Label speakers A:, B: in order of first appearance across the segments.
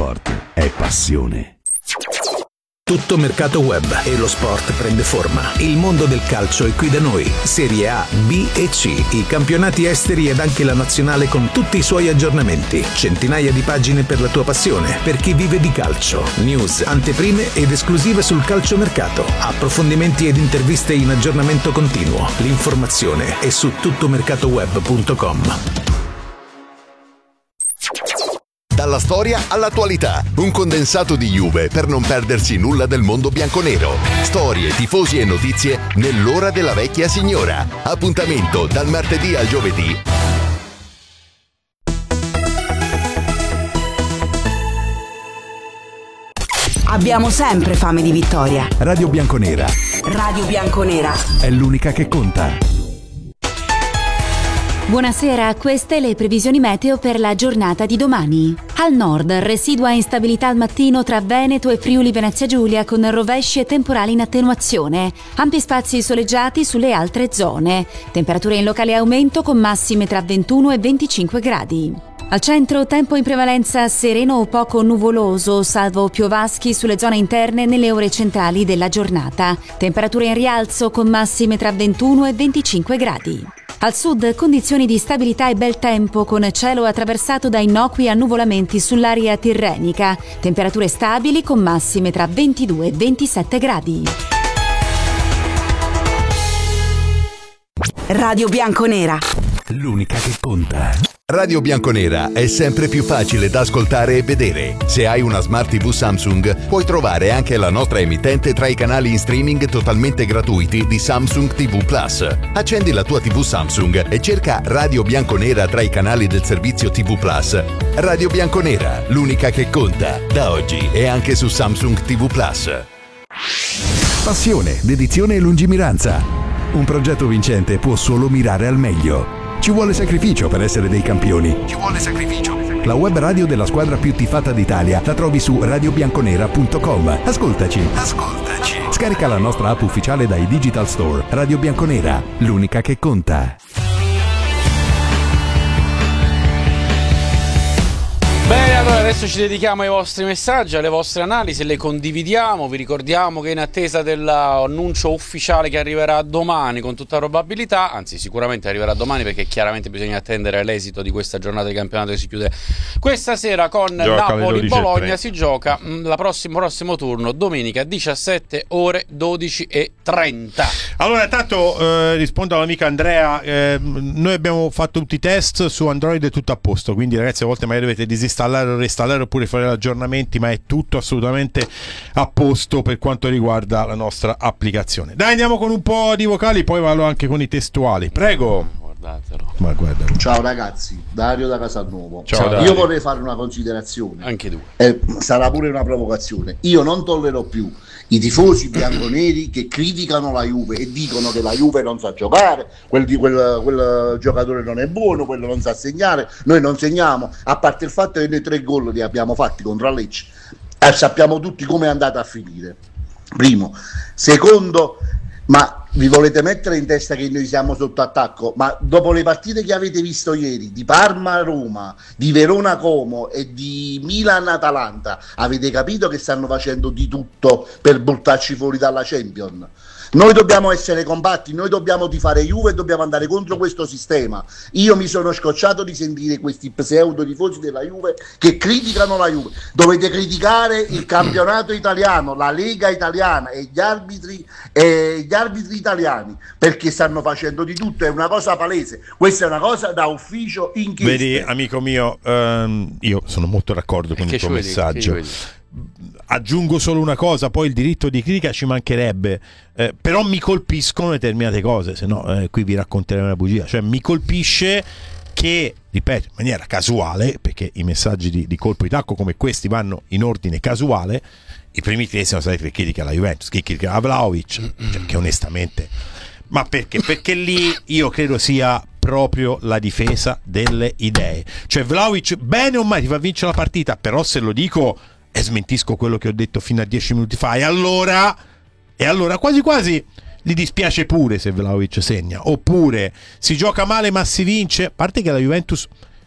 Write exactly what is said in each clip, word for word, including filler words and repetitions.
A: sport è passione.
B: Tutto mercato web e lo sport prende forma. Il mondo del calcio è qui da noi. Serie A, B e C, i campionati esteri ed anche la nazionale con tutti i suoi aggiornamenti. Centinaia di pagine per la tua passione, per chi vive di calcio. News, anteprime ed esclusive sul calciomercato. Approfondimenti ed interviste in aggiornamento continuo. L'informazione è su tuttomercatoweb punto com.
C: Dalla storia all'attualità, un condensato di Juve per non perdersi nulla del mondo bianconero. Storie, tifosi e notizie nell'ora della vecchia signora. Appuntamento dal martedì al giovedì.
D: Abbiamo sempre fame di vittoria.
A: Radio Bianconera.
D: Radio Bianconera
A: È l'unica che conta.
E: Buonasera, queste le previsioni meteo per la giornata di domani. Al nord, residua instabilità al mattino tra Veneto e Friuli Venezia Giulia con rovesci e temporali in attenuazione. Ampi spazi soleggiati sulle altre zone. Temperature in locale aumento con massime tra ventuno e venticinque gradi. Al centro, tempo in prevalenza sereno o poco nuvoloso, salvo piovaschi sulle zone interne nelle ore centrali della giornata. Temperature in rialzo con massime tra ventuno e venticinque gradi. Al sud, condizioni di stabilità e bel tempo con cielo attraversato da innocui annuvolamenti sull'area tirrenica. Temperature stabili con massime tra ventidue e ventisette gradi.
D: Radio Bianconera.
A: L'unica che conta.
C: Radio Bianconera è sempre più facile da ascoltare e vedere. Se hai una Smart tivù Samsung, puoi trovare anche la nostra emittente tra i canali in streaming totalmente gratuiti di Samsung tivù Plus. Accendi la tua tivù Samsung e cerca Radio Bianconera tra i canali del servizio tivù Plus. Radio Bianconera, l'unica che conta. Da oggi è anche su Samsung tivù Plus.
A: Passione, dedizione e lungimiranza. Un progetto vincente può solo mirare al meglio. Ci vuole sacrificio per essere dei campioni. Ci vuole sacrificio. La web radio della squadra più tifata d'Italia la trovi su radio bianconera punto com. Ascoltaci. Ascoltaci. Scarica la nostra app ufficiale dai Digital Store. Radio Bianconera, l'unica che conta.
F: Bene, allora adesso ci dedichiamo ai vostri messaggi, alle vostre analisi, le condividiamo. Vi ricordiamo che in attesa dell'annuncio ufficiale che arriverà domani con tutta probabilità, anzi sicuramente arriverà domani perché chiaramente bisogna attendere l'esito di questa giornata di campionato che si chiude questa sera con Napoli-Bologna. Si gioca il prossimo, prossimo turno domenica diciassette ore dodici e trenta.
G: Allora intanto eh, rispondo all'amica Andrea, eh, noi abbiamo fatto tutti i test su Android, è tutto a posto, quindi ragazzi a volte magari dovete disinstallare o reinstallare oppure fare aggiornamenti, ma è tutto assolutamente a posto per quanto riguarda la nostra applicazione. Dai, andiamo con un po' di vocali, poi vado anche con i testuali, prego.
F: Guardatelo.
G: Ma guarda.
H: Ciao ragazzi, Dario da Casalnuovo.
G: Ciao,
H: Io
G: Dario.
H: vorrei fare una considerazione,
F: Anche tu.
H: eh, sarà pure una provocazione. Io non tollerò più i tifosi bianconeri che criticano la Juve e dicono che la Juve non sa giocare, quel, di, quel, quel giocatore non è buono, quello non sa segnare, noi non segniamo, a parte il fatto che noi tre gol li abbiamo fatti contro la Lecce, eh, sappiamo tutti come è andata a finire. Primo. Secondo, ma vi volete mettere in testa che noi siamo sotto attacco? Ma dopo le partite che avete visto ieri di Parma-Roma, di Verona-Como e di Milan-Atalanta, avete capito che stanno facendo di tutto per buttarci fuori dalla Champions? Noi dobbiamo essere compatti, noi dobbiamo tifare Juve e dobbiamo andare contro questo sistema. Io mi sono scocciato di sentire questi pseudo tifosi della Juve che criticano la Juve. Dovete criticare il campionato italiano, la Lega italiana e gli arbitri, e gli arbitri italiani, perché stanno facendo di tutto, è una cosa palese. Questa è una cosa da ufficio inchiesta.
G: Vedi, amico mio, ehm, io sono molto d'accordo con
F: Che
G: il tuo
F: ci vuoi dire?
G: messaggio.
F: Che ci vuoi dire?
G: Aggiungo solo una cosa, poi il diritto di critica ci mancherebbe, eh, però mi colpiscono determinate cose, se no eh, qui vi racconterei una bugia. Cioè mi colpisce che, ripeto, in maniera casuale, perché i messaggi di, di colpo di tacco come questi vanno in ordine casuale, i primi tre sono stati per critica alla Juventus, che critica a Vlahovic, cioè, che onestamente, ma perché? Perché lì io credo sia proprio la difesa delle idee. Cioè Vlahovic bene o male ti fa vincere la partita, però se lo dico e smentisco quello che ho detto fino a dieci minuti fa, e allora e allora quasi quasi gli dispiace pure se Vlahovic segna, oppure si gioca male ma si vince. A parte che la Juventus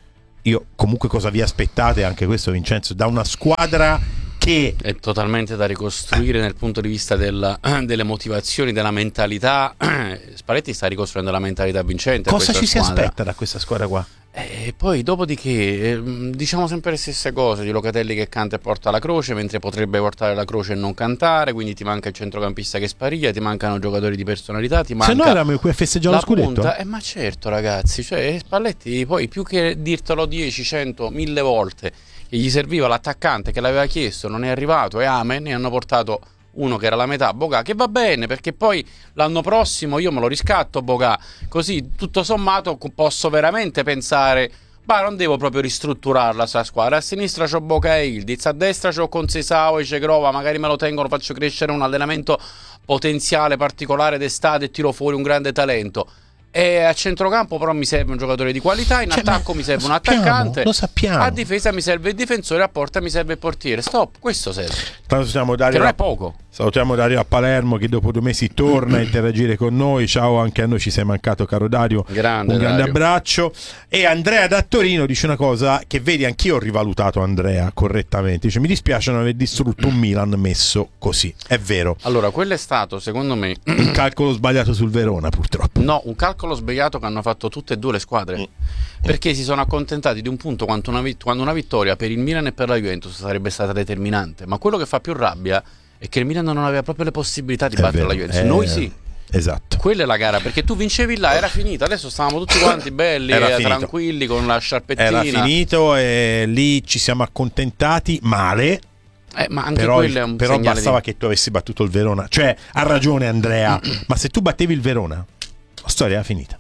G: io comunque cosa vi aspettate, anche questo Vincenzo, da una squadra che
F: è totalmente da ricostruire nel punto di vista del, delle motivazioni, della mentalità. Spalletti sta ricostruendo la mentalità vincente.
G: Cosa ci
F: squadra.
G: si aspetta da questa squadra qua?
F: E poi dopodiché diciamo sempre le stesse cose, di Locatelli che canta e porta la croce mentre potrebbe portare la croce e non cantare, quindi ti manca il centrocampista che spariglia, ti mancano giocatori di personalità, ti manca
G: se no eravamo qui a festeggiare lo scudetto.
F: Eh, ma certo ragazzi, cioè Spalletti poi più che dirtelo dieci, cento, mille volte che gli serviva l'attaccante che l'aveva chiesto, non è arrivato e amen, ne hanno portato uno che era la metà, Boga, che va bene perché poi l'anno prossimo io me lo riscatto Boga, così tutto sommato posso veramente pensare, ma non devo proprio ristrutturarla sta squadra, a sinistra c'ho Boca e Ildiz, a destra c'ho Conceição e Cegrova, magari me lo tengono, faccio crescere un allenamento potenziale particolare d'estate e tiro fuori un grande talento. E a centrocampo però mi serve un giocatore di qualità, in cioè, attacco mi serve un
G: sappiamo,
F: attaccante,
G: lo sappiamo.
F: A difesa mi serve il difensore, a porta mi serve il portiere. Stop, questo serve.
G: Tanto siamo Dario,
F: che non è poco.
G: Salutiamo Dario a Palermo che dopo due mesi torna a interagire con noi. Ciao, anche a noi ci sei mancato caro Dario.
F: Grande,
G: un grande
F: Dario.
G: abbraccio. E Andrea da Torino dice una cosa che vedi, anch'io ho rivalutato Andrea correttamente. Dice mi dispiace non aver distrutto un Milan messo così. È vero.
F: Allora, quello è stato secondo me
G: un calcolo sbagliato sul Verona purtroppo.
F: No, un calcolo sbagliato che hanno fatto tutte e due le squadre. Mm. Perché si sono accontentati di un punto quando una, vit- quando una vittoria per il Milan e per la Juventus sarebbe stata determinante. Ma quello che fa più rabbia è che il Milan non aveva proprio le possibilità di
G: è
F: battere
G: vero,
F: la Juventus.
G: è...
F: Noi sì.
G: Esatto.
F: Quella è la gara, perché tu vincevi là, era finita. Adesso stavamo tutti quanti belli, eh, tranquilli, con la sciarpettina.
G: Era finito e lì ci siamo accontentati male.
F: Eh, ma anche
G: però
F: quello è un
G: però bastava
F: di...
G: che tu avessi battuto il Verona. Cioè, ha ragione Andrea, ma se tu battevi il Verona, la storia era finita.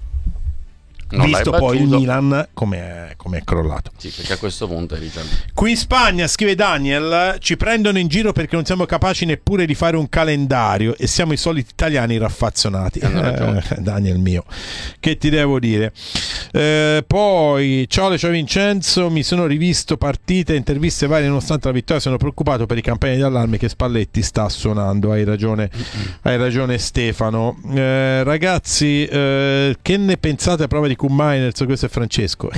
G: Non visto poi il Milan come è crollato.
F: Sì, perché a questo punto eri già lì.
G: Qui in Spagna, scrive Daniel, ci prendono in giro perché non siamo capaci neppure di fare un calendario e siamo i soliti italiani raffazzonati. eh, Daniel mio, che ti devo dire. Eh, poi ciao, ciao Vincenzo, mi sono rivisto partite e interviste varie nonostante la vittoria, sono preoccupato per i campanelli di allarme che Spalletti sta suonando. Hai ragione, hai ragione Stefano. Eh, ragazzi, eh, che ne pensate a prova di Koeman? Questo è Francesco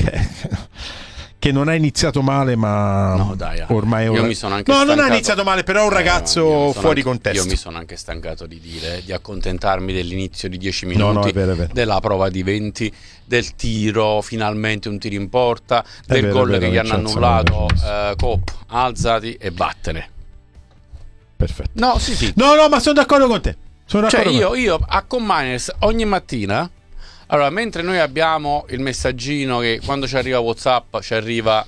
G: che non ha iniziato male, ma
F: no, dai,
G: ormai
F: io
G: ora...
F: mi sono anche
G: no
F: stancato.
G: non ha iniziato male, però è un ragazzo
F: eh,
G: fuori
F: anche,
G: contesto.
F: Io mi sono anche stancato di dire, di accontentarmi dell'inizio di dieci minuti,
G: no, no, è vero, è vero.
F: della prova di venti, del tiro, finalmente un tiro in porta, è del vero, gol vero, che gli hanno annullato. eh, Cop, alzati e vattene.
G: Perfetto.
F: No, sì, sì.
G: No, no, ma sono d'accordo con te. Sono d'accordo
F: cioè,
G: con
F: io, io a Commanders ogni mattina. Allora, mentre noi abbiamo il messaggino che quando ci arriva WhatsApp ci arriva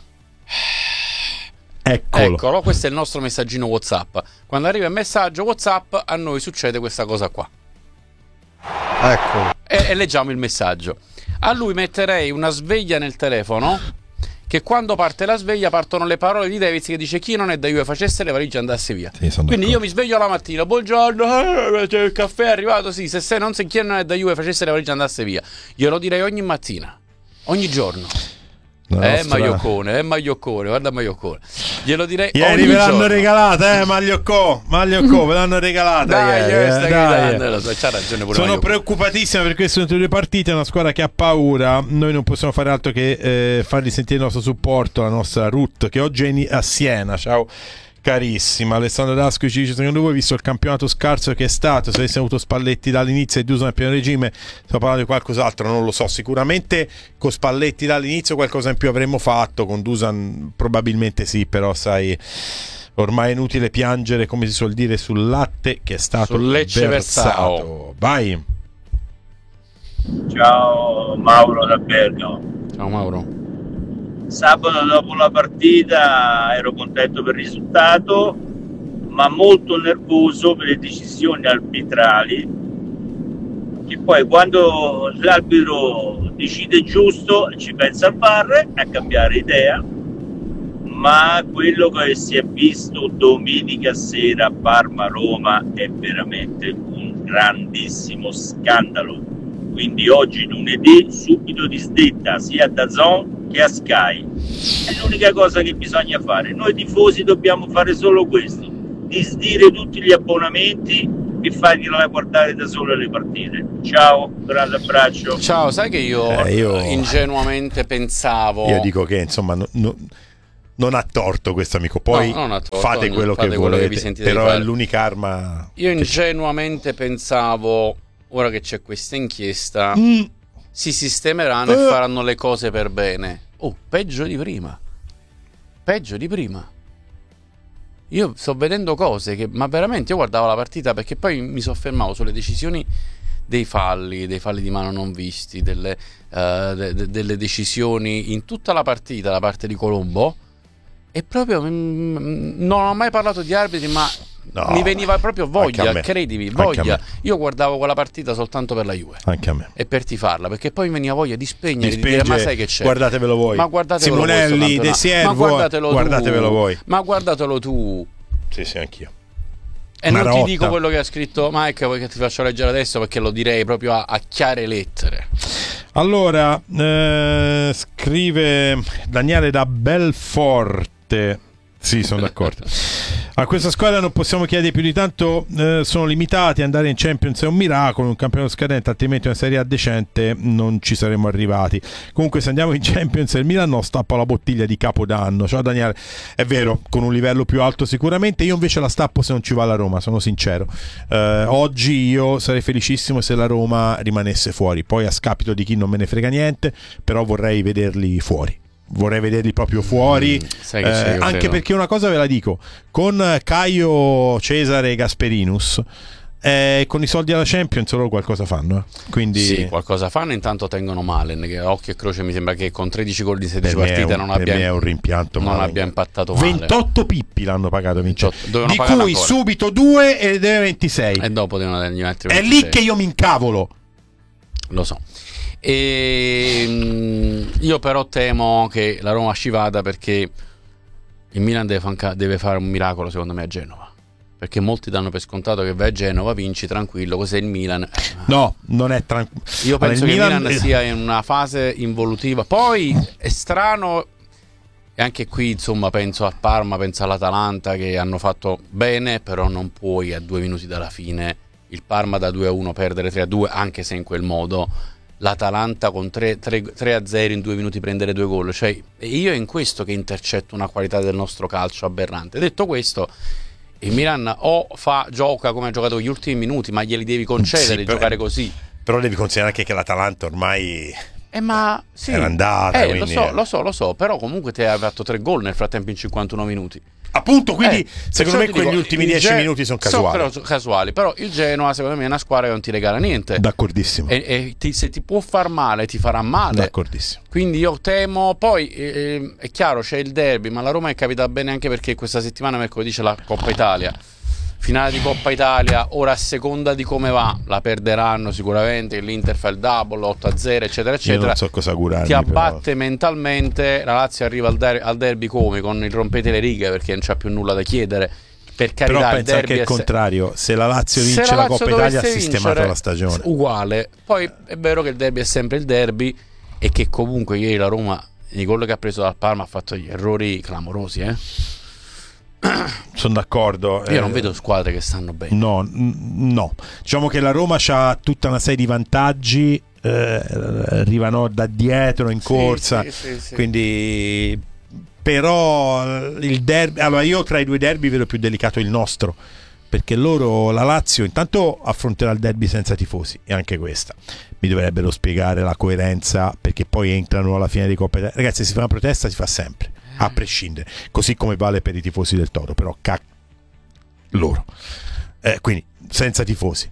G: eccolo.
F: Eccolo, questo è il nostro messaggino WhatsApp. Quando arriva il messaggio WhatsApp a noi succede questa cosa qua.
G: Eccolo.
F: E, e leggiamo il messaggio. A lui metterei una sveglia nel telefono che quando parte la sveglia partono le parole di Davids che dice chi non è da Juve facesse le valigie andasse via.
G: Sì,
F: quindi io mi sveglio la mattina, buongiorno, eh, il caffè è arrivato, sì, se sei non sei chi non è da Juve facesse le valigie andasse via. Glielo direi ogni mattina, ogni giorno. Eh nostra... Maglioccone, eh Maglioccone, guarda Maglioccone. Glielo direi
G: ieri
F: ogni
G: ve l'hanno
F: giorno.
G: regalata, eh Magliocco, Magliocco, ve l'hanno regalata.
F: Dai,
G: ieri, eh,
F: stai
G: dai.
F: Lo so, c'ha ragione pure
G: Sono
F: Magliocco.
G: preoccupatissima per queste ultime due partite, è una squadra che ha paura. Noi non possiamo fare altro che eh, fargli sentire il nostro supporto, la nostra Ruth che oggi è a Siena. Ciao carissima. Alessandro Dasco ci dice: secondo voi, visto il campionato scarso che è stato, se avessi avuto Spalletti dall'inizio e Dusan a pieno regime, stiamo parlando di qualcos'altro? Non lo so, sicuramente con Spalletti dall'inizio qualcosa in più avremmo fatto, con Dusan probabilmente sì, però sai, ormai è inutile piangere, come si suol dire, sul latte che è stato
F: sul Lecce
G: versato.
F: Versao.
G: Vai.
I: Ciao Mauro da Bergamo.
F: Ciao Mauro.
I: Sabato dopo la partita ero contento per il risultato, ma molto nervoso per le decisioni arbitrali, che poi quando l'arbitro decide giusto ci pensa a fare, a cambiare idea, ma quello che si è visto domenica sera a Parma-Roma è veramente un grandissimo scandalo. Quindi oggi lunedì subito disdetta sia a DAZN che a Sky. È l'unica cosa che bisogna fare. Noi tifosi dobbiamo fare solo questo: disdire tutti gli abbonamenti e fagliela guardare da sole le partite. Ciao, grande abbraccio.
F: Ciao, sai che io,
G: eh, io
F: ingenuamente pensavo...
G: Io dico che insomma no, no, non ha torto questo amico, poi
F: no, torto,
G: fate quello
F: fate
G: che
F: quello
G: volete,
F: che vi sentite
G: però
F: di fare.
G: è l'unica arma.
F: Io ingenuamente pensavo, ora che c'è questa inchiesta,
G: mm. si
F: sistemeranno uh. e faranno le cose per bene. Oh, peggio di prima. Peggio di prima. Io sto vedendo cose che, ma veramente io guardavo la partita perché poi mi soffermavo sulle decisioni dei falli, dei falli di mano non visti, delle, uh, de- de- delle decisioni in tutta la partita da parte di Colombo, e proprio mm, non ho mai parlato di arbitri, ma no, mi veniva proprio voglia, credimi, voglia. Io guardavo quella partita soltanto per la Juve,
G: anche a me,
F: e per tifarla, perché poi mi veniva voglia di spegnere,
G: di
F: di dire ma sai che c'è,
G: guardatevelo voi,
F: ma guardatevelo
G: Simonelli,
F: voi,
G: De Siervo,
F: ma guardatelo,
G: guardatevelo
F: tu.
G: voi,
F: ma guardatelo tu.
G: Sì, sì, anch'io.
F: E Marotta. Non ti dico quello che ha scritto Mike, poi che ti faccio leggere adesso, perché lo direi proprio a, a chiare lettere.
G: Allora, eh, scrive Daniele da Belforte. Sì, sono d'accordo. A questa squadra non possiamo chiedere più di tanto, eh, sono limitati, andare in Champions è un miracolo, un campionato scadente, altrimenti una Serie A decente non ci saremmo arrivati. Comunque se andiamo in Champions il Milan no, stappa la bottiglia di Capodanno. Ciao Daniele, è vero, con un livello più alto sicuramente, io invece la stappo se non ci va la Roma, sono sincero. Eh, oggi io sarei felicissimo se la Roma rimanesse fuori, poi a scapito di chi non me ne frega niente, però vorrei vederli fuori. Vorrei vederli proprio fuori,
F: mm, sai che
G: eh, anche credo. Perché una cosa ve la dico, con Caio, Cesare e Gasperinus, eh, con i soldi alla Champions loro qualcosa fanno, eh. Quindi
F: sì, qualcosa fanno. Intanto tengono Malen, che occhio e croce mi sembra che con tredici gol di sedici
G: per
F: partite
G: un,
F: non abbia,
G: è un rimpianto
F: non
G: male.
F: abbia impattato male.
G: ventotto pippi l'hanno pagato, Vincenzo, di cui
F: ancora.
G: subito due e deve ventisei,
F: e dopo devono dargli altri
G: ventisei. È lì che io mi incavolo,
F: lo so. E io però temo che la Roma ci vada, perché il Milan deve, fanca- deve fare un miracolo secondo me a Genova, perché molti danno per scontato che vai a Genova, vinci tranquillo, cos'è il Milan?
G: No, non è tranquillo.
F: Io penso allora, che il Milan, Milan sia in una fase involutiva, poi è strano, e anche qui insomma penso al Parma, penso all'Atalanta, che hanno fatto bene, però non puoi a due minuti dalla fine il Parma da due a uno perdere tre a due, anche se in quel modo l'Atalanta con tre a zero in due minuti prendere due gol. Cioè, io è in questo che intercetto una qualità del nostro calcio aberrante. Detto questo, il Milan o fa gioca come ha giocato gli ultimi minuti, ma glieli devi concedere di
G: sì,
F: giocare così.
G: Però devi considerare anche che l'Atalanta ormai
F: eh, ma sì,
G: era andata,
F: eh,
G: quindi...
F: lo so, lo so, lo so, però comunque ti hai fatto tre gol nel frattempo in cinquantuno minuti.
G: Appunto, quindi
F: eh,
G: secondo me quegli
F: dico,
G: ultimi dieci Gen- minuti sono casuali.
F: Sono casuali, però il Genoa secondo me è una squadra che non ti regala niente.
G: D'accordissimo.
F: E, e ti, se ti può far male, ti farà male.
G: D'accordissimo.
F: Quindi io temo, poi eh, è chiaro c'è il derby, ma la Roma è capitata bene anche perché questa settimana mercoledì c'è la Coppa Italia. Finale di Coppa Italia, ora a seconda di come va la perderanno sicuramente, l'Inter fa il double otto a zero eccetera eccetera.
G: Io non so cosa augurarmi,
F: ti abbatte
G: però.
F: mentalmente. La Lazio arriva al, der- al derby come? Con il rompete le righe, perché non c'ha più nulla da chiedere. Per carità,
G: però
F: il
G: pensa
F: derby
G: anche il
F: se-
G: contrario, se la Lazio vince
F: se la,
G: la
F: Lazio
G: Coppa Italia ha sistemato
F: vincere,
G: la stagione
F: uguale. Poi è vero che il derby è sempre il derby, e che comunque ieri la Roma, i gol che ha preso dal Parma, ha fatto gli errori clamorosi, eh
G: sono d'accordo.
F: Io eh, non vedo squadre che stanno bene.
G: No, n- no. Diciamo che la Roma ha tutta una serie di vantaggi, eh, arrivano da dietro in corsa,
F: sì, sì, sì, sì.
G: Quindi però il derby, allora io tra i due derby vedo più delicato il nostro, perché loro, la Lazio intanto affronterà il derby senza tifosi, e anche questa mi dovrebbero spiegare la coerenza, perché poi entrano alla fine di Coppa Italia. Ragazzi, si fa una protesta, si fa sempre, a prescindere, così come vale per i tifosi del Toro, però cac loro, eh, quindi senza tifosi.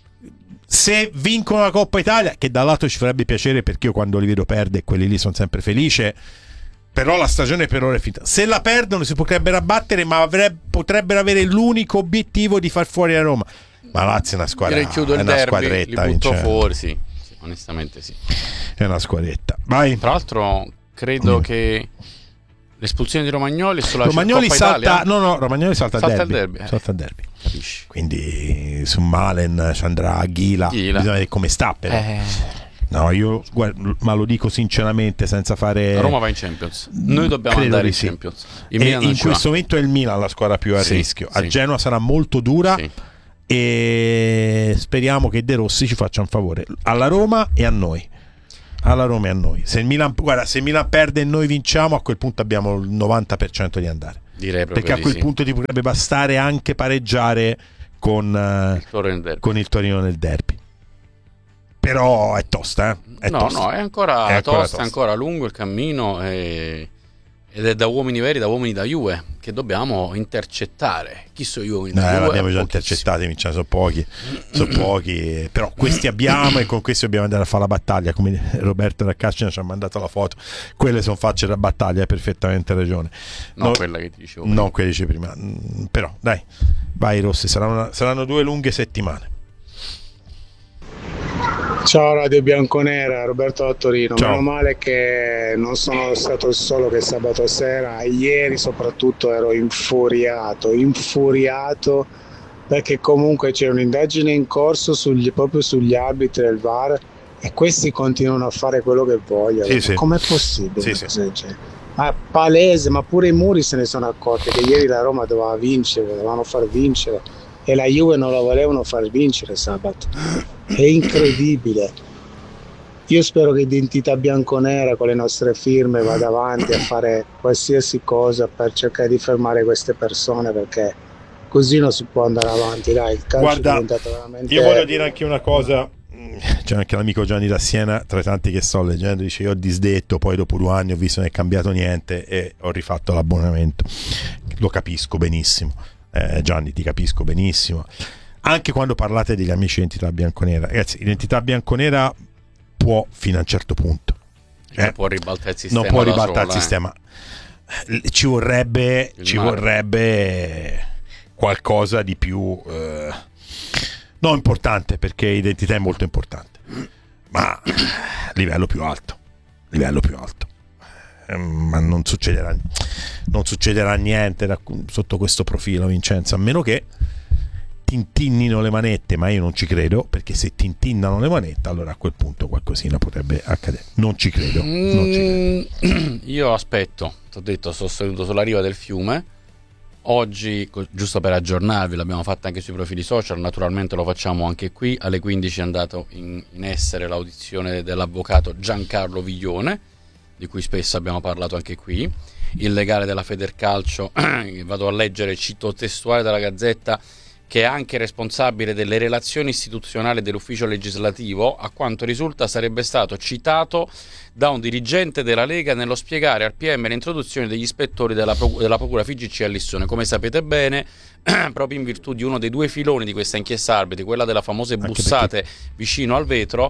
G: Se vincono la Coppa Italia, che da lato ci farebbe piacere, perché io quando li vedo perdere quelli lì sono sempre felice, però la stagione per ora è finita. Se la perdono si potrebbero abbattere, ma avrebbe, potrebbero avere l'unico obiettivo di far fuori la Roma. Ma Lazio è una squadra,
F: Io chiudo
G: è
F: il
G: una
F: derby,
G: squadretta,
F: li butto
G: Vincenzo.
F: fuori, sì. Sì, onestamente sì,
G: è una squadretta. Vai.
F: Tra l'altro credo
G: mm.
F: che l'espulsione di Romagnoli sulla
G: Romagnoli
F: Coppa
G: salta,
F: Italia,
G: no no Romagnoli salta,
F: salta
G: al derby,
F: il derby, eh.
G: salta al derby.
F: Capisci?
G: Quindi su Malen ci andrà Ghila,
F: Ghila.
G: bisogna vedere come sta, però.
F: Eh.
G: No, io guarda, ma lo dico sinceramente, senza fare.
F: La Roma va in Champions. Noi dobbiamo
G: Credo
F: andare
G: di
F: in
G: sì.
F: Champions. Il
G: E
F: Milan non
G: in
F: ci
G: questo
F: va.
G: momento è il Milan la squadra più a
F: Sì,
G: rischio. A
F: sì.
G: Genova sarà molto dura.
F: Sì.
G: e speriamo che De Rossi ci faccia un favore alla Roma e a noi. Alla Roma e a noi. Se il Milan, guarda, se il Milan perde e noi vinciamo, a quel punto abbiamo il novanta per cento di andare.
F: Direi proprio
G: perché a quel
F: sì.
G: punto ti potrebbe bastare anche pareggiare con il,
F: uh,
G: con il Torino nel derby. Però è tosta, eh? È
F: no,
G: tosta.
F: no, è ancora,
G: è ancora
F: tosta,
G: tosta,
F: è ancora lungo il cammino e... ed è da uomini veri, da uomini da Juve che dobbiamo intercettare. Chi sono gli uomini da
G: eh,
F: Juve?
G: Abbiamo già intercettati, cioè, sono pochi, sono pochi, però questi abbiamo e con questi dobbiamo andare a fare la battaglia. Come Roberto da Cascina ci ha mandato la foto, quelle sono facce da battaglia, hai perfettamente ragione.
F: No,
G: no,
F: quella che ti dicevo.
G: Non quella che dicevi prima, però dai, vai Rossi, saranno, saranno due lunghe settimane.
J: Ciao Radio Bianconera, Roberto da Torino.
G: Ciao.
J: Meno male che non sono stato il solo che sabato sera, ieri soprattutto ero infuriato, infuriato perché comunque c'è un'indagine in corso sugli, proprio sugli arbitri del V A R e questi continuano a fare quello che vogliono.
G: Sì, sì.
J: Com'è possibile?
G: Sì, sì.
J: Ma palese, ma pure i muri se ne sono accorti che ieri la Roma doveva vincere, dovevano far vincere e la Juve non la volevano far vincere sabato. È incredibile. Io spero che Identità Bianconera con le nostre firme vada avanti a fare qualsiasi cosa per cercare di fermare queste persone, perché così non si può andare avanti. Dai, il calcio
G: Guarda,
J: è diventato veramente...
G: io voglio dire anche una cosa. C'è anche l'amico Gianni da Siena, tra i tanti che sto leggendo, dice: io ho disdetto, poi dopo due anni ho visto che non è cambiato niente e ho rifatto l'abbonamento. Lo capisco benissimo, eh, Gianni, ti capisco benissimo. Anche quando parlate degli amici di Identità Bianconera, ragazzi, Identità Bianconera può fino a un certo punto,
F: eh,
G: eh,
F: può ribaltare il sistema,
G: non può
F: da
G: ribaltare
F: sola,
G: il sistema. Eh. Ci vorrebbe,
F: il
G: ci
F: mare.
G: vorrebbe qualcosa di più, eh, non importante, perché Identità è molto importante, ma livello più alto, livello più alto. Eh, ma non succederà, non succederà niente da, sotto questo profilo, Vincenzo, a meno che tintinnino le manette, ma io non ci credo, perché se tintinnano le manette allora a quel punto qualcosina potrebbe accadere. Non ci credo, non ci credo.
F: Io aspetto, ti ho detto, sono seduto sulla riva del fiume oggi, giusto per aggiornarvi, l'abbiamo fatta anche sui profili social, naturalmente lo facciamo anche qui. Alle quindici è andato in, in essere l'audizione dell'avvocato Giancarlo Viglione, di cui spesso abbiamo parlato anche qui, il legale della Federcalcio. Vado a leggere, cito testuale dalla Gazzetta, che è anche responsabile delle relazioni istituzionali dell'ufficio legislativo. A quanto risulta sarebbe stato citato da un dirigente della Lega nello spiegare al P M l'introduzione degli ispettori della, Pro- della Procura F G C a Lissone. Come sapete bene, proprio in virtù di uno dei due filoni di questa inchiesta arbitri, quella delle famose bussate perché... vicino al vetro,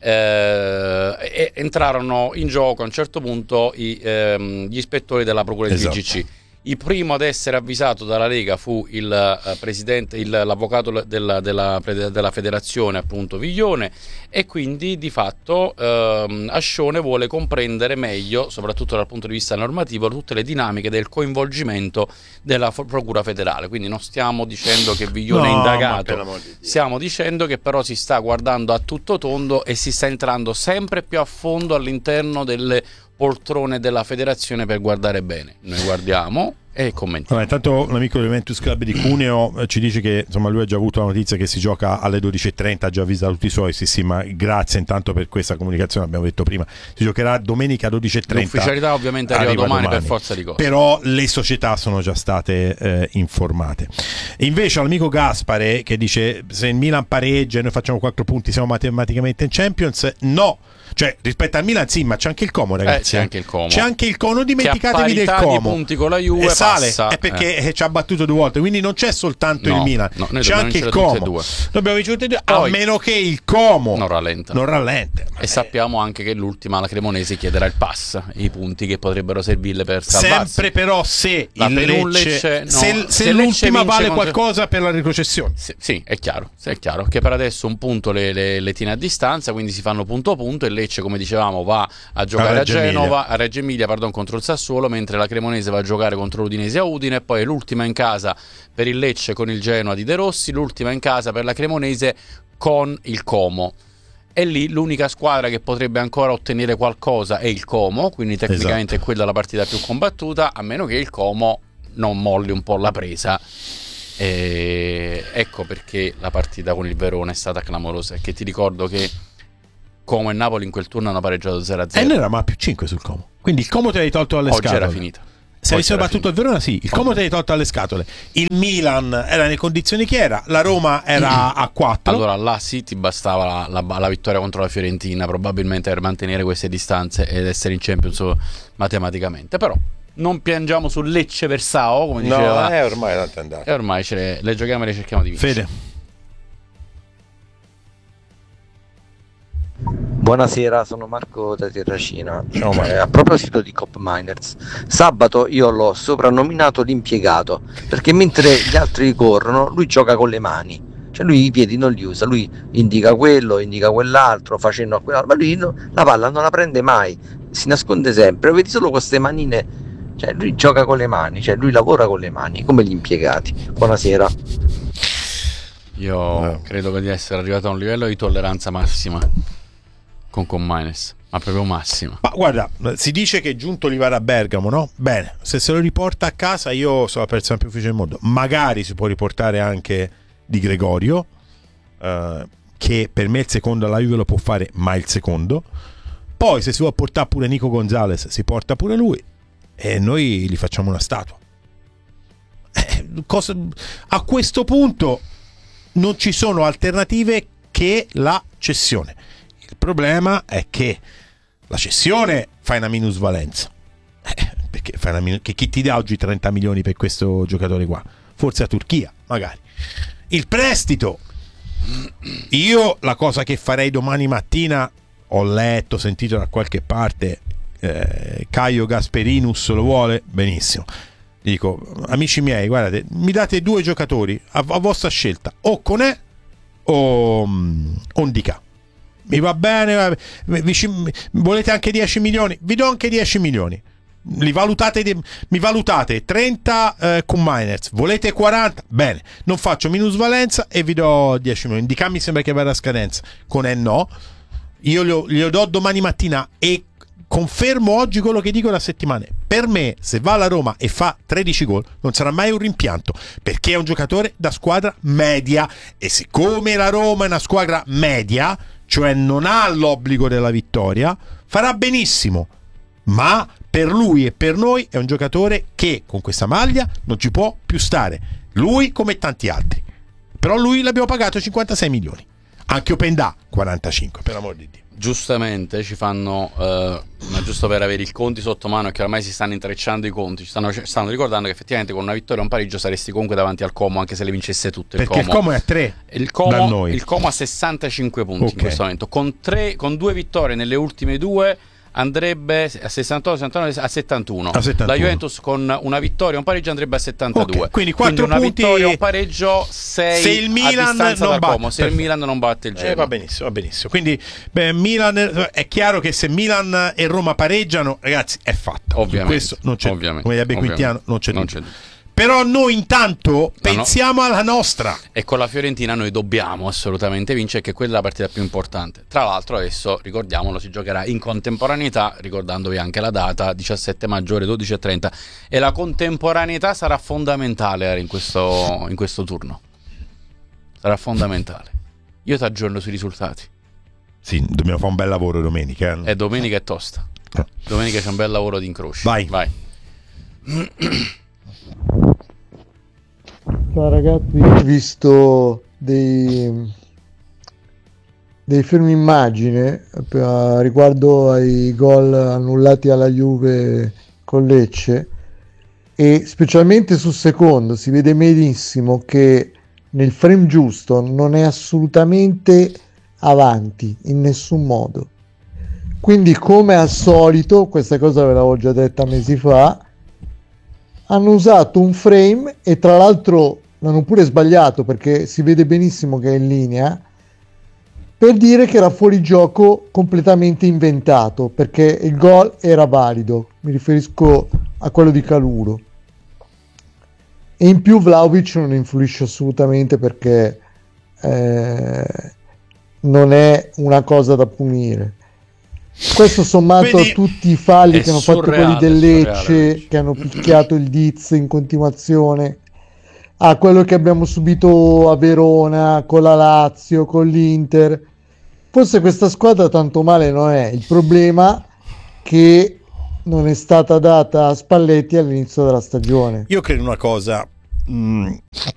F: eh, entrarono in gioco a un certo punto i, ehm, gli ispettori della Procura esatto. F G C. Il primo ad essere avvisato dalla Lega fu il uh, presidente, il, l'avvocato della, della, della federazione, appunto Viglione, e quindi di fatto uh, Ascione vuole comprendere meglio, soprattutto dal punto di vista normativo, tutte le dinamiche del coinvolgimento della f- Procura federale. Quindi non stiamo dicendo che Viglione no, è indagato, stiamo dicendo che però si sta guardando a tutto tondo e si sta entrando sempre più a fondo all'interno delle poltrone della federazione per guardare bene. Noi guardiamo e commentiamo.
G: Vabbè, intanto l'amico del Juventus Club di Cuneo eh, ci dice che insomma lui ha già avuto la notizia che si gioca alle dodici e trenta, ha già avvisato tutti i suoi. Sì sì, ma grazie intanto per questa comunicazione, abbiamo detto prima, si giocherà domenica dodici e trenta.
F: L'ufficialità ovviamente arriva, arriva domani, domani per forza di cose,
G: però le società sono già state eh, informate. E invece l'amico Gaspare che dice: se il Milan pareggia e noi facciamo quattro punti siamo matematicamente in Champions. No, cioè rispetto al Milan sì, ma c'è anche il Como, ragazzi.
F: Eh, c'è anche il Como.
G: C'è anche il Como, non dimenticatevi del Como.
F: Di punti con la Juve
G: e sale,
F: passa,
G: è perché
F: eh.
G: ci ha battuto due volte, quindi non c'è soltanto
F: no,
G: il Milan,
F: no,
G: c'è anche il Como. Dobbiamo vincere tutti e due,
F: Poi,
G: a meno che il Como
F: non rallenta.
G: Non rallenta.
F: E sappiamo anche che l'ultima, la Cremonese, chiederà il pass, i punti che potrebbero servirle per salvarsi.
G: Sempre però se
F: la
G: il Lecce,
F: Lecce no,
G: se, se, se l'ultima vale contro... qualcosa per la retrocessione.
F: Sì, sì, è chiaro, è chiaro che per adesso un punto le, le, le tiene a distanza, quindi si fanno punto a punto e Lecce, come dicevamo, va a giocare a, a Genova, Emilia. a Reggio Emilia, pardon, contro il Sassuolo, mentre la Cremonese va a giocare contro l'Udinese a Udine, e poi l'ultima in casa per il Lecce con il Genoa di De Rossi, l'ultima in casa per la Cremonese con il Como. E lì l'unica squadra che potrebbe ancora ottenere qualcosa è il Como, quindi tecnicamente
G: esatto.
F: è quella la partita più combattuta, a meno che il Como non molli un po' la presa E ecco perché la partita con il Verona è stata clamorosa, e che ti ricordo che Como e Napoli in quel turno hanno pareggiato zero a zero
G: e noi eravamo a più cinque sul Como, quindi il Como te l'hai tolto dalle
F: oggi
G: scatole.
F: era finita.
G: Se avessero battuto il Verona, sì, il Como te l'hai tolto dalle scatole. Il Milan era nelle condizioni che era, la Roma era a quattro.
F: Allora là sì, ti bastava la, la, la vittoria contro la Fiorentina probabilmente per mantenere queste distanze ed essere in Champions matematicamente. Però non piangiamo sul Lecce Versao, come diceva.
K: No, è ormai tanto andato.
F: E ormai ce le, le giochiamo e le cerchiamo di vincere.
G: Fede.
L: Buonasera, sono Marco da Terracina. Ciao, ma a proposito di Cop Miners, sabato io l'ho soprannominato l'impiegato, perché mentre gli altri corrono lui gioca con le mani, cioè lui i piedi non li usa, lui indica quello, indica quell'altro, facendo a quell'altro, ma lui no, la palla non la prende mai, si nasconde sempre, lo vedi solo con queste manine, cioè lui gioca con le mani, cioè lui lavora con le mani, come gli impiegati. Buonasera.
F: Io no. credo che di essere arrivato a un livello di tolleranza massima con Commines, ma proprio massima.
G: Ma guarda, si dice che Giunto li va a Bergamo, no? Bene, se se lo riporta a casa io sono la persona più felice del mondo. Magari si può riportare anche Di Gregorio, eh, che per me il secondo alla Juve lo può fare, ma il secondo. Poi se si vuole portare pure Nico Gonzalez, si porta pure lui e noi gli facciamo una statua. Eh, cosa... A questo punto non ci sono alternative che la cessione. Il problema è che la cessione fa una minusvalenza, eh, perché fai una minus... che chi ti dà oggi trenta milioni per questo giocatore qua? Forse la Turchia, magari. Il prestito, io la cosa che farei domani mattina, ho letto, sentito da qualche parte, eh, Caio Gasperinus lo vuole, benissimo. Dico, amici miei, guardate, mi date due giocatori a, a vostra scelta, o Conè o um, Ondica. Mi va bene, volete anche dieci milioni? Vi do anche dieci milioni. Li valutate, mi valutate trenta eh, con Miners, volete quaranta? Bene, non faccio minusvalenza e vi do dieci milioni. Indica mi sembra che vada a scadenza. Con E no, io glielo, glielo do domani mattina e confermo oggi quello che dico da settimane. Per me, se va alla Roma e fa tredici gol, non sarà mai un rimpianto, perché è un giocatore da squadra media, e siccome la Roma è una squadra media, cioè non ha l'obbligo della vittoria, farà benissimo. Ma per lui e per noi è un giocatore che con questa maglia non ci può più stare, lui come tanti altri. Però lui l'abbiamo pagato cinquantasei milioni, anche Openda quarantacinque, per amor di Dio.
F: Giustamente ci fanno eh, ma giusto per avere i conti sotto mano, che ormai si stanno intrecciando i conti, ci stanno, stanno ricordando che effettivamente con una vittoria o un pareggio saresti comunque davanti al Como, anche se le vincesse tutte. Il
G: perché
F: Como.
G: il Como è a tre
F: il Como,
G: da noi.
F: il Como ha sessantacinque punti, okay, in questo momento, con, tre, con due vittorie nelle ultime due andrebbe a sessantotto, sessantanove, a settantuno.
G: A settantuno.
F: La Juventus con una vittoria e un pareggio andrebbe a settantadue.
G: Okay, quindi quattro
F: quindi una
G: punti.
F: vittoria e un pareggio, sei
G: se il Milan
F: a distanza
G: non
F: da Como,
G: batte,
F: se il Milan non batte il Genoa.
G: Eh, va benissimo, va benissimo. Quindi beh, Milan, è chiaro che se Milan e Roma pareggiano, ragazzi, è fatta.
F: Ovviamente.
G: Questo non c'è,
F: ovviamente,
G: come direbbe Quintiano, non c'è,
F: non
G: dubbio.
F: c'è.
G: Però noi intanto
F: no,
G: pensiamo
F: no.
G: alla nostra.
F: E con la Fiorentina noi dobbiamo assolutamente vincere, che quella è la partita più importante. Tra l'altro adesso, ricordiamolo, si giocherà in contemporaneità, ricordandovi anche la data, diciassette maggio dodici e trenta, e la contemporaneità sarà fondamentale in questo, in questo turno. Sarà fondamentale. Io ti aggiorno sui risultati.
G: Sì, dobbiamo fare un bel lavoro domenica.
F: E domenica è tosta. Domenica c'è un bel lavoro di incroci.
G: Vai.
F: Vai.
M: Ciao ragazzi, io ho visto dei, dei film immagine eh, riguardo ai gol annullati alla Juve con Lecce, e specialmente sul secondo si vede benissimo che nel frame giusto non è assolutamente avanti in nessun modo. Quindi, come al solito, questa cosa ve l'avevo già detta mesi fa, hanno usato un frame, e tra l'altro l'hanno pure sbagliato perché si vede benissimo che è in linea, per dire che era fuori gioco completamente inventato, perché il gol era valido. Mi riferisco a quello di Calulu. E in più Vlahovic non influisce assolutamente, perché eh, non è una cosa da punire. Questo sommato Vedi, a tutti i falli che hanno fatto quelli del Lecce, che hanno picchiato il Diz in continuazione, a quello che abbiamo subito a Verona, con la Lazio, con l'Inter. Forse questa squadra tanto male non è, il problema che non è stata data a Spalletti all'inizio della stagione.
G: Io credo una cosa, mh,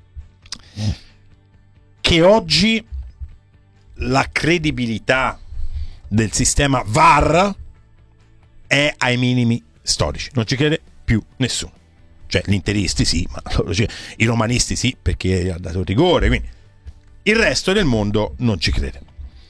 G: che oggi la credibilità del sistema V A R è ai minimi storici, non ci crede più nessuno. Cioè gli interisti sì, ma i romanisti sì, perché ha dato il rigore, quindi il resto del mondo non ci crede.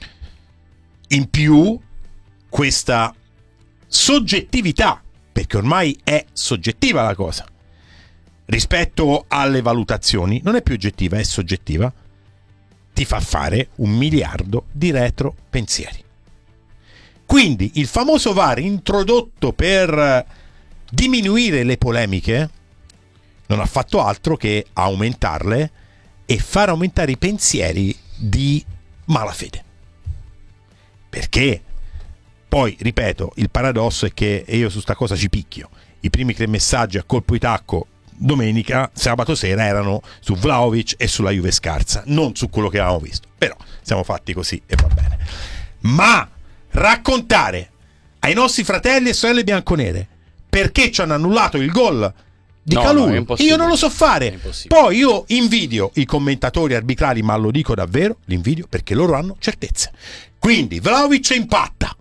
G: In più questa soggettività, perché ormai è soggettiva la cosa, rispetto alle valutazioni, non è più oggettiva, è soggettiva, ti fa fare un miliardo di retro pensieri. Quindi il famoso V A R introdotto per diminuire le polemiche non ha fatto altro che aumentarle e far aumentare i pensieri di malafede. Perché poi, ripeto, il paradosso è che, e io su sta cosa ci picchio, i primi tre messaggi a colpo di tacco domenica, sabato sera, erano su Vlahovic e sulla Juve scarsa, non su quello che avevamo visto. Però siamo fatti così e va bene. Ma raccontare ai nostri fratelli e sorelle bianconere perché ci hanno annullato il gol di
F: no,
G: Kalulu,
F: no,
G: io non lo so fare. Poi io invidio i commentatori arbitrali, ma lo dico davvero, li invidio perché loro hanno certezze. Quindi Vlahovic impatta.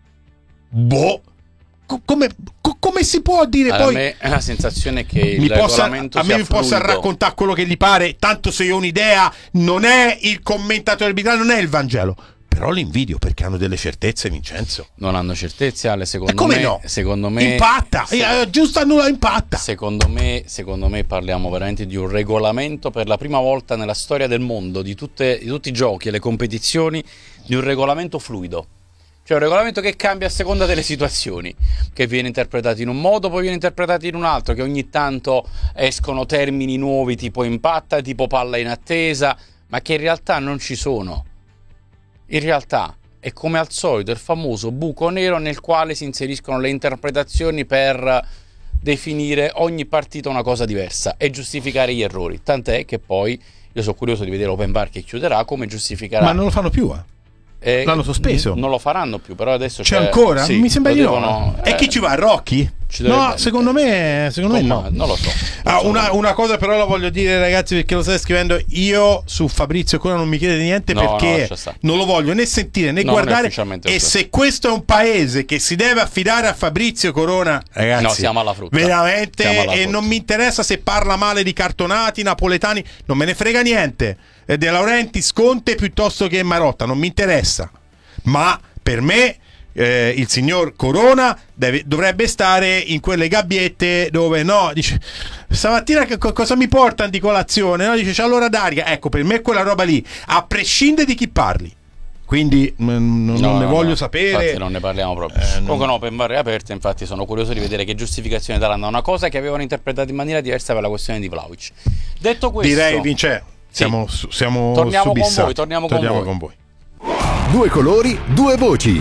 G: Boh, co- come, co- come si può dire?
F: Allora,
G: poi
F: a me è la sensazione che il
G: mi possa,
F: regolamento
G: a me
F: sia
G: mi possa
F: fluido.
G: raccontare quello che gli pare, tanto se io ho un'idea, non è il commentatore arbitrale, non è il Vangelo. Però li invidio perché hanno delle certezze, Vincenzo.
F: Non hanno certezze, Ale, secondo
G: E come
F: me,
G: no?
F: secondo me
G: Impatta,
F: se,
G: eh, giusto annulla impatta.
F: Secondo me, secondo me parliamo veramente di un regolamento per la prima volta nella storia del mondo, di, tutte, di tutti i giochi e le competizioni, di un regolamento fluido. Cioè un regolamento che cambia a seconda delle situazioni, che viene interpretato in un modo, poi viene interpretato in un altro, che ogni tanto escono termini nuovi tipo impatta, tipo palla in attesa, ma che in realtà non ci sono. In realtà è come al solito il famoso buco nero nel quale si inseriscono le interpretazioni per definire ogni partita una cosa diversa e giustificare gli errori. Tant'è che poi io sono curioso di vedere Open Bar che chiuderà, come giustificherà.
G: Ma non lo fanno più, eh?
F: Eh,
G: L'hanno sospeso.
F: N- non lo faranno più, però adesso
G: c'è,
F: c'è
G: ancora?
F: Sì,
G: Mi sembra di no.
F: devono,
G: E
F: eh,
G: chi ci va? Rocky?
F: ci dovrebbe-
G: No, secondo me, secondo me no.
F: Non lo so.
G: Ah, una, una cosa però la voglio dire, ragazzi, perché lo stai scrivendo. Io su Fabrizio Corona non mi chiede niente,
F: No, no,
G: perché
F: lascia stare.
G: non lo voglio né sentire né
F: No, non è
G: guardare.
F: ufficialmente
G: E
F: così.
G: se questo è un paese che si deve affidare a Fabrizio Corona, ragazzi,
F: No, siamo alla frutta.
G: veramente,
F: Siamo alla
G: e
F: frutta.
G: non mi interessa se parla male di cartonati, napoletani, non me ne frega niente. E De Laurentiis, Conte piuttosto che Marotta, non mi interessa. Ma per me eh, il signor Corona deve, dovrebbe stare in quelle gabbiette dove no, dice stamattina che co- cosa mi portano di colazione? No, dice c'è l'ora d'aria. Ecco, per me è quella roba lì, a prescindere di chi parli. Quindi mh, non
F: No,
G: ne
F: no,
G: voglio
F: no,
G: sapere.
F: Infatti non ne parliamo proprio.
G: Eh, non-
F: Comunque no, Open Bar è aperta, infatti sono curioso di vedere che giustificazione daranno a una cosa che avevano interpretato in maniera diversa per la questione di Vlahovic. Detto questo,
G: Direi, Vince, siamo,
F: Sì.
G: su- siamo
F: Torniamo con
G: subissati.
F: voi, torniamo con voi.
G: con voi.
A: Due colori, due voci.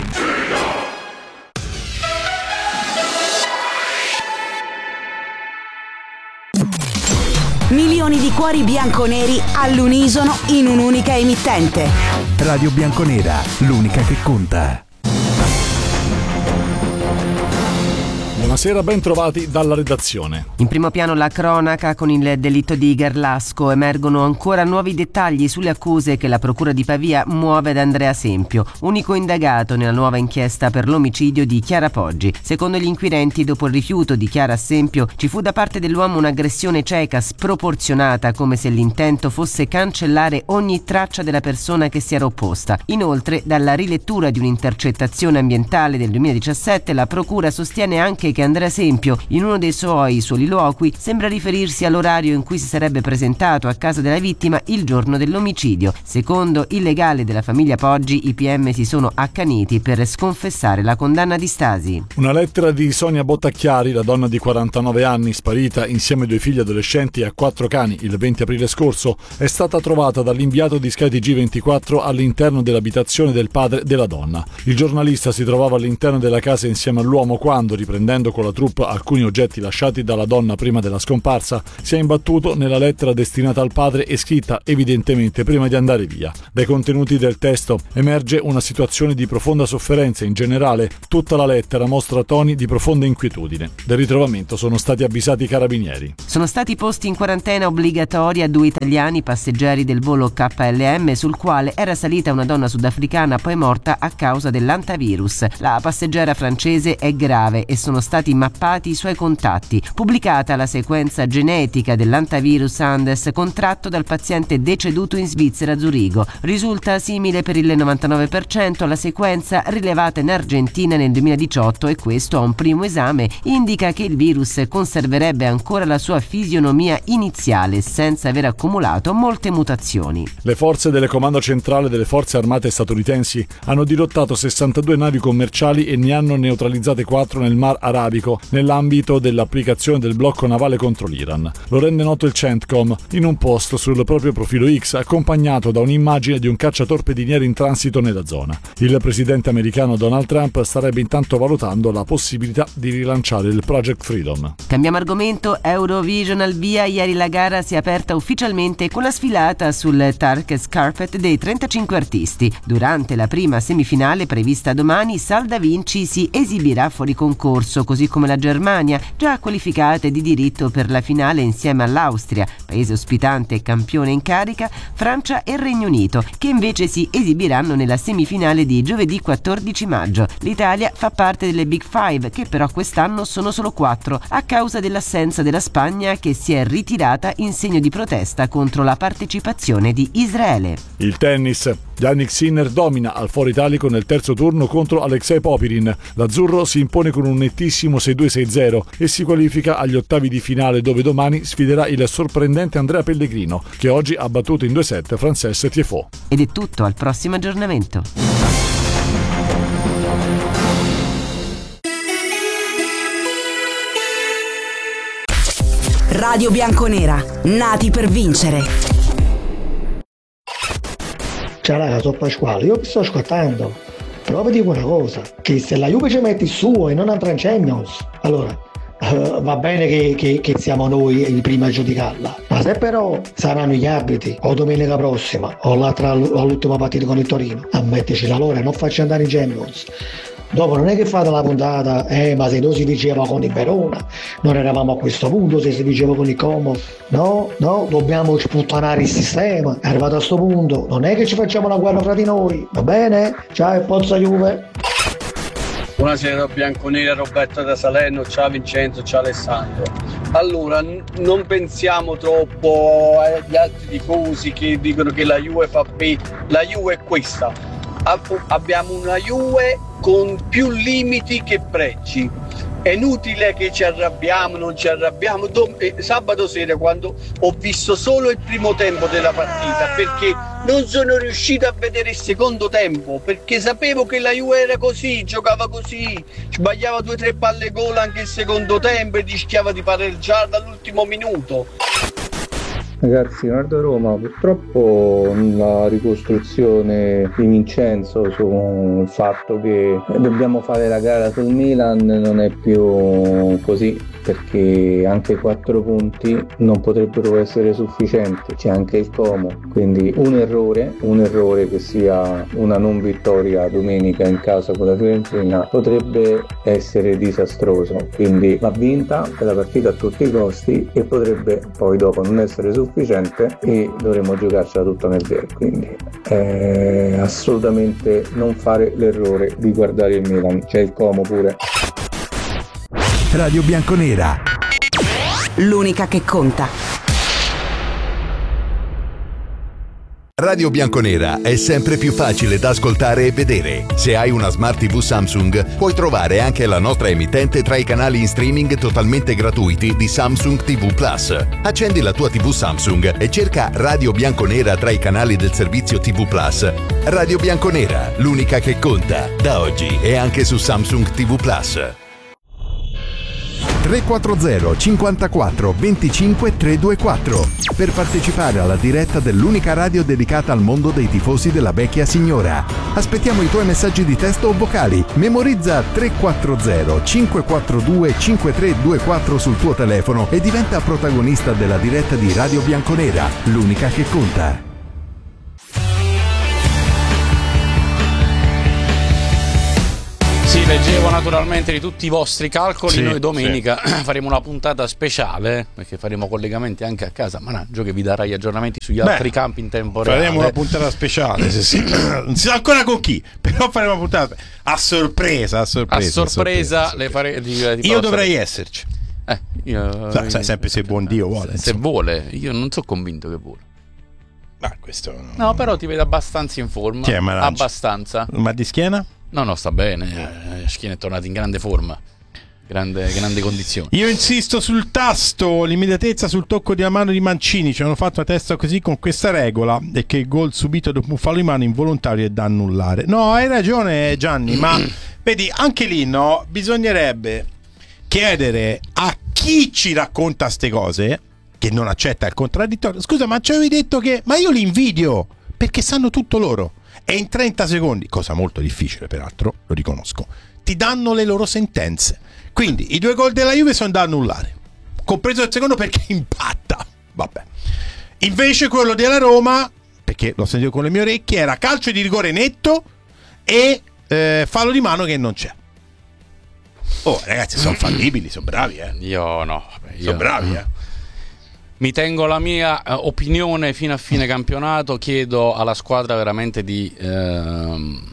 D: Milioni di cuori bianconeri all'unisono in un'unica emittente.
A: Radio Bianconera, l'unica che conta.
K: Buonasera, ben trovati dalla redazione.
N: In primo piano la cronaca con il delitto di Gerlasco. Emergono ancora nuovi dettagli sulle accuse che la procura di Pavia muove ad Andrea Sempio, unico indagato nella nuova inchiesta per l'omicidio di Chiara Poggi. Secondo gli inquirenti, dopo il rifiuto di Chiara a Sempio, ci fu da parte dell'uomo un'aggressione cieca, sproporzionata, come se l'intento fosse cancellare ogni traccia della persona che si era opposta. Inoltre, dalla rilettura di un'intercettazione ambientale del duemiladiciassette, la procura sostiene anche che Andrea Sempio, in uno dei suoi soliloqui, sembra riferirsi all'orario in cui si sarebbe presentato a casa della vittima il giorno dell'omicidio. Secondo il legale della famiglia Poggi, i P M si sono accaniti per sconfessare la condanna di Stasi.
K: Una lettera di Sonia Bottacchiari, la donna di quarantanove anni, sparita insieme ai due figli adolescenti e a quattro cani il venti aprile scorso, è stata trovata dall'inviato di Sky T G ventiquattro all'interno dell'abitazione del padre della donna. Il giornalista si trovava all'interno della casa insieme all'uomo quando, riprendendo ricordando con la troupe alcuni oggetti lasciati dalla donna prima della scomparsa, si è imbattuto nella lettera destinata al padre e scritta evidentemente prima di andare via. Dai contenuti del testo emerge una situazione di profonda sofferenza in generale. Tutta la lettera mostra toni di profonda inquietudine. Del ritrovamento sono stati avvisati i carabinieri.
N: Sono stati posti in quarantena obbligatoria due italiani passeggeri del volo K L M sul quale era salita una donna sudafricana poi morta a causa dell'antivirus. La passeggera francese è grave e sono stati mappati i suoi contatti. Pubblicata la sequenza genetica dell'antivirus Andes contratto dal paziente deceduto in Svizzera a Zurigo. Risulta simile per il novantanove per cento alla sequenza rilevata in Argentina nel duemiladiciotto e questo a un primo esame indica che il virus conserverebbe ancora la sua fisionomia iniziale senza aver accumulato molte mutazioni.
K: Le forze del Comando Centrale delle Forze Armate statunitensi hanno dirottato sessantadue navi commerciali e ne hanno neutralizzate quattro nel Mar Arabico nell'ambito dell'applicazione del blocco navale contro l'Iran. Lo rende noto il CENTCOM in un post sul proprio profilo X accompagnato da un'immagine di un cacciatorpediniere in transito nella zona. Il presidente americano Donald Trump starebbe intanto valutando la possibilità di rilanciare il Project Freedom.
N: Cambiamo argomento, Eurovision al via. Ieri la gara si è aperta ufficialmente con la sfilata sul Turkish Carpet dei trentacinque artisti. Durante la prima semifinale prevista domani, Sal Da Vinci si esibirà fuori concorso, così come la Germania, già qualificate di diritto per la finale insieme all'Austria, paese ospitante e campione in carica, Francia e Regno Unito, che invece si esibiranno nella semifinale di giovedì quattordici maggio. L'Italia fa parte delle Big Five, che però quest'anno sono solo quattro, a causa dell'assenza della Spagna che si è ritirata in segno di protesta contro la partecipazione di Israele.
K: Il tennis. Jannik Sinner domina al Foro Italico nel terzo turno contro Alexei Popirin. L'azzurro si impone con un nettissimo sei due sei zero e si qualifica agli ottavi di finale, dove domani sfiderà il sorprendente Andrea Pellegrino, che oggi ha battuto in due set Frances Tiafoe.
N: Ed è tutto, al prossimo aggiornamento.
D: Radio Bianconera, nati per vincere.
O: Ciao raga, sono Pasquale, io vi sto ascoltando, però vi dico una cosa, che se la Juve ci mette il suo e non andrà in Champions, allora uh, va bene che, che, che siamo noi i primi a giudicarla, ma se però saranno gli arbitri o domenica prossima o l'altra, l'ultima partita con il Torino a metterci la loro e non farci andare in Champions, dopo non è che fate la puntata, eh ma se noi si diceva con il Verona, non eravamo a questo punto, se si diceva con il Como, no, no, dobbiamo sputtanare il sistema, è arrivato a sto punto, non è che ci facciamo la guerra fra di noi, va bene? Ciao e forza Juve!
P: Buonasera Bianconera, Roberto da Salerno, ciao Vincenzo, ciao Alessandro. Allora, n- non pensiamo troppo agli altri tifosi che dicono che la Juve fa pe... la Juve è questa. Abbiamo una Juve con più limiti che pregi. È inutile che ci arrabbiamo, non ci arrabbiamo. Dom- eh, sabato sera, quando ho visto solo il primo tempo della partita, perché non sono riuscito a vedere il secondo tempo, perché sapevo che la Juve era così, giocava così, sbagliava due o tre palle gol anche il secondo tempo e rischiava di pareggiare dall'ultimo minuto.
Q: Ragazzi, Nord Roma, purtroppo la ricostruzione di Vincenzo sul fatto che dobbiamo fare la gara sul Milan non è più così, perché anche quattro punti non potrebbero essere sufficienti, c'è anche il Como, quindi un errore, un errore che sia una non vittoria domenica in casa con la Fiorentina potrebbe essere disastroso, quindi va vinta quella partita a tutti i costi e potrebbe poi dopo non essere sufficiente e dovremo giocarcela tutta nel vero, quindi eh, assolutamente non fare l'errore di guardare il Milan, c'è il Como pure.
A: Radio Bianconera,
D: l'unica che conta.
C: Radio Bianconera è sempre più facile da ascoltare e vedere. Se hai una Smart tivù Samsung, puoi trovare anche la nostra emittente tra i canali in streaming totalmente gratuiti di Samsung tivù Plus. Accendi la tua tivù Samsung e cerca Radio Bianconera tra i canali del servizio tivù Plus. Radio Bianconera, l'unica che conta, da oggi e anche su Samsung tivù Plus.
A: tre quattro zero cinquantaquattro venticinque trecentoventiquattro per partecipare alla diretta dell'unica radio dedicata al mondo dei tifosi della vecchia signora. Aspettiamo i tuoi messaggi di testo o vocali. Memorizza tre quattro zero cinque quattro due cinque tre due quattro sul tuo telefono e diventa protagonista della diretta di Radio Bianconera, l'unica che conta.
F: Sì, leggevo naturalmente di tutti i vostri calcoli.
G: Sì,
F: noi domenica
G: sì.
F: faremo una puntata speciale, perché faremo collegamenti anche a casa. Managgio che vi darà gli aggiornamenti sugli
G: Beh,
F: altri campi in tempo reale.
G: Faremo una puntata speciale, sì, sì. Non si sa ancora con chi, però faremo una puntata a sorpresa, a sorpresa.
F: A sorpresa,
G: a sorpresa,
F: le fare, di, di
G: Io dovrei esserci.
F: Eh, io,
G: Sa, sai, sempre se buon Dio vuole.
F: Se
G: insomma.
F: vuole, io non sono convinto che vuole.
G: Ma questo
F: No, però ti vedo abbastanza in forma.
G: Chi è, Managgio?
F: Abbastanza.
G: Ma di schiena?
F: No, no, sta bene. Eh, Schiena è tornato in grande forma. Grande, grande condizione.
G: Io insisto sul tasto, l'immediatezza sul tocco di mano di Mancini. Ci hanno fatto la testa così con questa regola e che il gol subito dopo un fallo di mano involontario è da annullare. No, hai ragione Gianni, ma vedi, anche lì no, bisognerebbe chiedere a chi ci racconta ste cose, che non accetta il contraddittorio. Scusa, ma ci avevi detto che... Ma io li invidio, perché sanno tutto loro. E in trenta secondi, cosa molto difficile peraltro, lo riconosco, ti danno le loro sentenze. Quindi i due gol della Juve sono da annullare, compreso il secondo perché impatta. Vabbè. Invece quello della Roma, perché l'ho sentito con le mie orecchie, era calcio di rigore netto e eh, fallo di mano che non c'è. Oh ragazzi, sono fallibili, sono bravi eh.
F: Io no, vabbè, io
G: sono bravi eh.
F: Mi tengo la mia eh, opinione fino a fine campionato. Chiedo alla squadra veramente di ehm,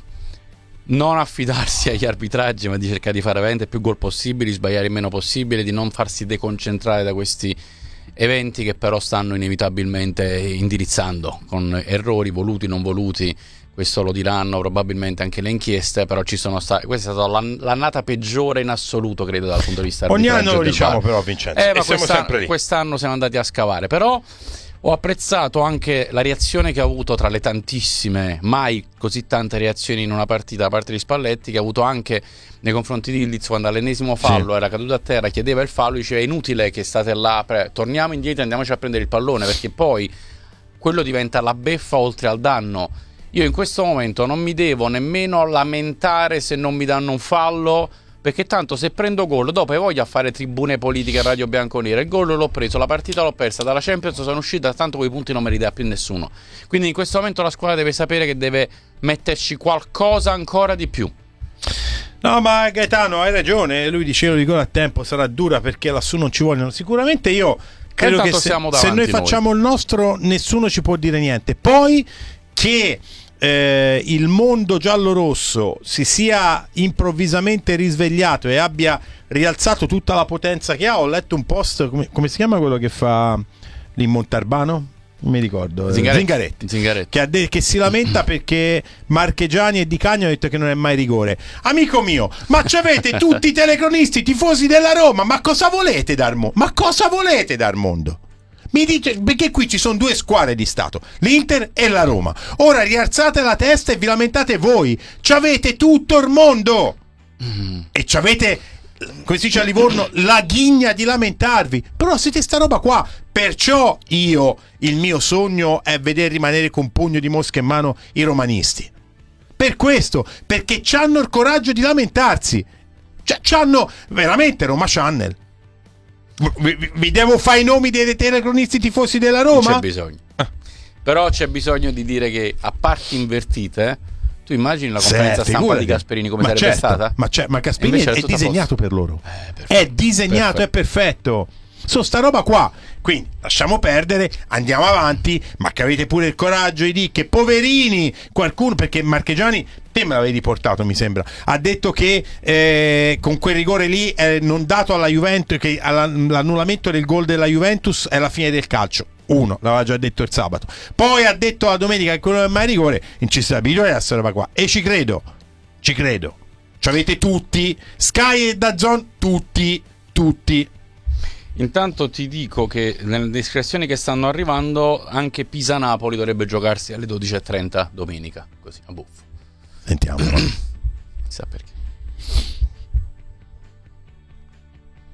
F: non affidarsi agli arbitraggi, ma di cercare di fare veramente più gol possibili, sbagliare il meno possibile, di non farsi deconcentrare da questi eventi che però stanno inevitabilmente indirizzando con errori voluti non voluti. Questo lo diranno probabilmente anche le inchieste, però ci sono state. Questa è stata l'an- l'annata peggiore in assoluto, credo, dal punto di vista
G: Ogni
F: arbitraggio
G: anno lo
F: del
G: diciamo
F: V A R.
G: però, Vincenzo,
F: Eh,
G: e
F: ma
G: siamo
F: quest'anno,
G: sempre lì.
F: quest'anno siamo andati a scavare. Però ho apprezzato anche la reazione che ha avuto, tra le tantissime, mai così tante reazioni in una partita da parte di Spalletti, che ha avuto anche nei confronti di Ildiz, quando all'ennesimo fallo
G: Sì.
F: era caduto a terra, chiedeva il fallo, diceva è inutile che state là, pre- torniamo indietro e andiamoci a prendere il pallone, perché poi quello diventa la beffa oltre al danno. Io in questo momento non mi devo nemmeno lamentare se non mi danno un fallo, perché tanto se prendo gol dopo e voglio a fare tribune politiche a Radio Bianconera, il gol l'ho preso, la partita l'ho persa, dalla Champions sono uscita, tanto quei punti non me li dà più nessuno. Quindi in questo momento la squadra deve sapere che deve metterci qualcosa ancora di più.
G: No, ma Gaetano, hai ragione, lui diceva lo dico a tempo, sarà dura perché lassù non ci vogliono. Sicuramente io credo che se, se noi facciamo noi. il nostro nessuno ci può dire niente. Poi che eh, il mondo giallo-rosso si sia improvvisamente risvegliato e abbia rialzato tutta la potenza che ha. Ho letto un post, come, come si chiama quello che fa lì in Montarbano? Non mi ricordo.
F: Zingaretti,
G: Zingaretti,
F: Zingaretti.
G: Che, ha de- che si lamenta perché Marchegiani e Di Cagno hanno detto che non è mai rigore. Amico mio, ma c'avete tutti i telecronisti tifosi della Roma, ma cosa volete dal mondo? Ma cosa volete dal mondo? Mi dite, perché qui ci sono due squadre di Stato, l'Inter e la Roma. Ora rialzate la testa e vi lamentate voi. C'avete tutto il mondo mm. e c'avete, come si dice a Livorno, la ghigna di lamentarvi. Però siete sta roba qua. Perciò io, il mio sogno è vedere rimanere con pugno di mosca in mano i romanisti. Per questo, perché c'hanno il coraggio di lamentarsi. Cioè, c'hanno veramente Roma Channel. Vi, vi devo fare i nomi dei telecronisti tifosi della Roma?
F: Non c'è bisogno. Ah. Però c'è bisogno di dire che a parti invertite, tu immagini la conferenza
G: sì,
F: stampa
G: figurati.
F: di Gasperini come
G: ma
F: sarebbe
G: certo,
F: stata?
G: Ma, c'è, ma Gasperini è, è disegnato per loro. Eh, perfetto, è disegnato, perfetto. È perfetto. So sta roba qua. Quindi lasciamo perdere, andiamo avanti, ma che avete pure il coraggio di dire che poverini, qualcuno, perché Marchegiani, te me l'avevi portato mi sembra, ha detto che eh, con quel rigore lì eh, non dato alla Juventus, che alla, l'annullamento del gol della Juventus è la fine del calcio. Uno, l'aveva già detto il sabato. Poi ha detto la domenica che quello non è mai rigore, non ci sta bisogno di questa roba qua. E ci credo, ci credo. Ci avete tutti, Sky e DAZN, tutti, tutti.
F: Intanto ti dico che nelle descrizioni che stanno arrivando anche Pisa-Napoli dovrebbe giocarsi alle dodici e trenta domenica, così a buffo.
G: Sentiamo.
F: Chissà perché.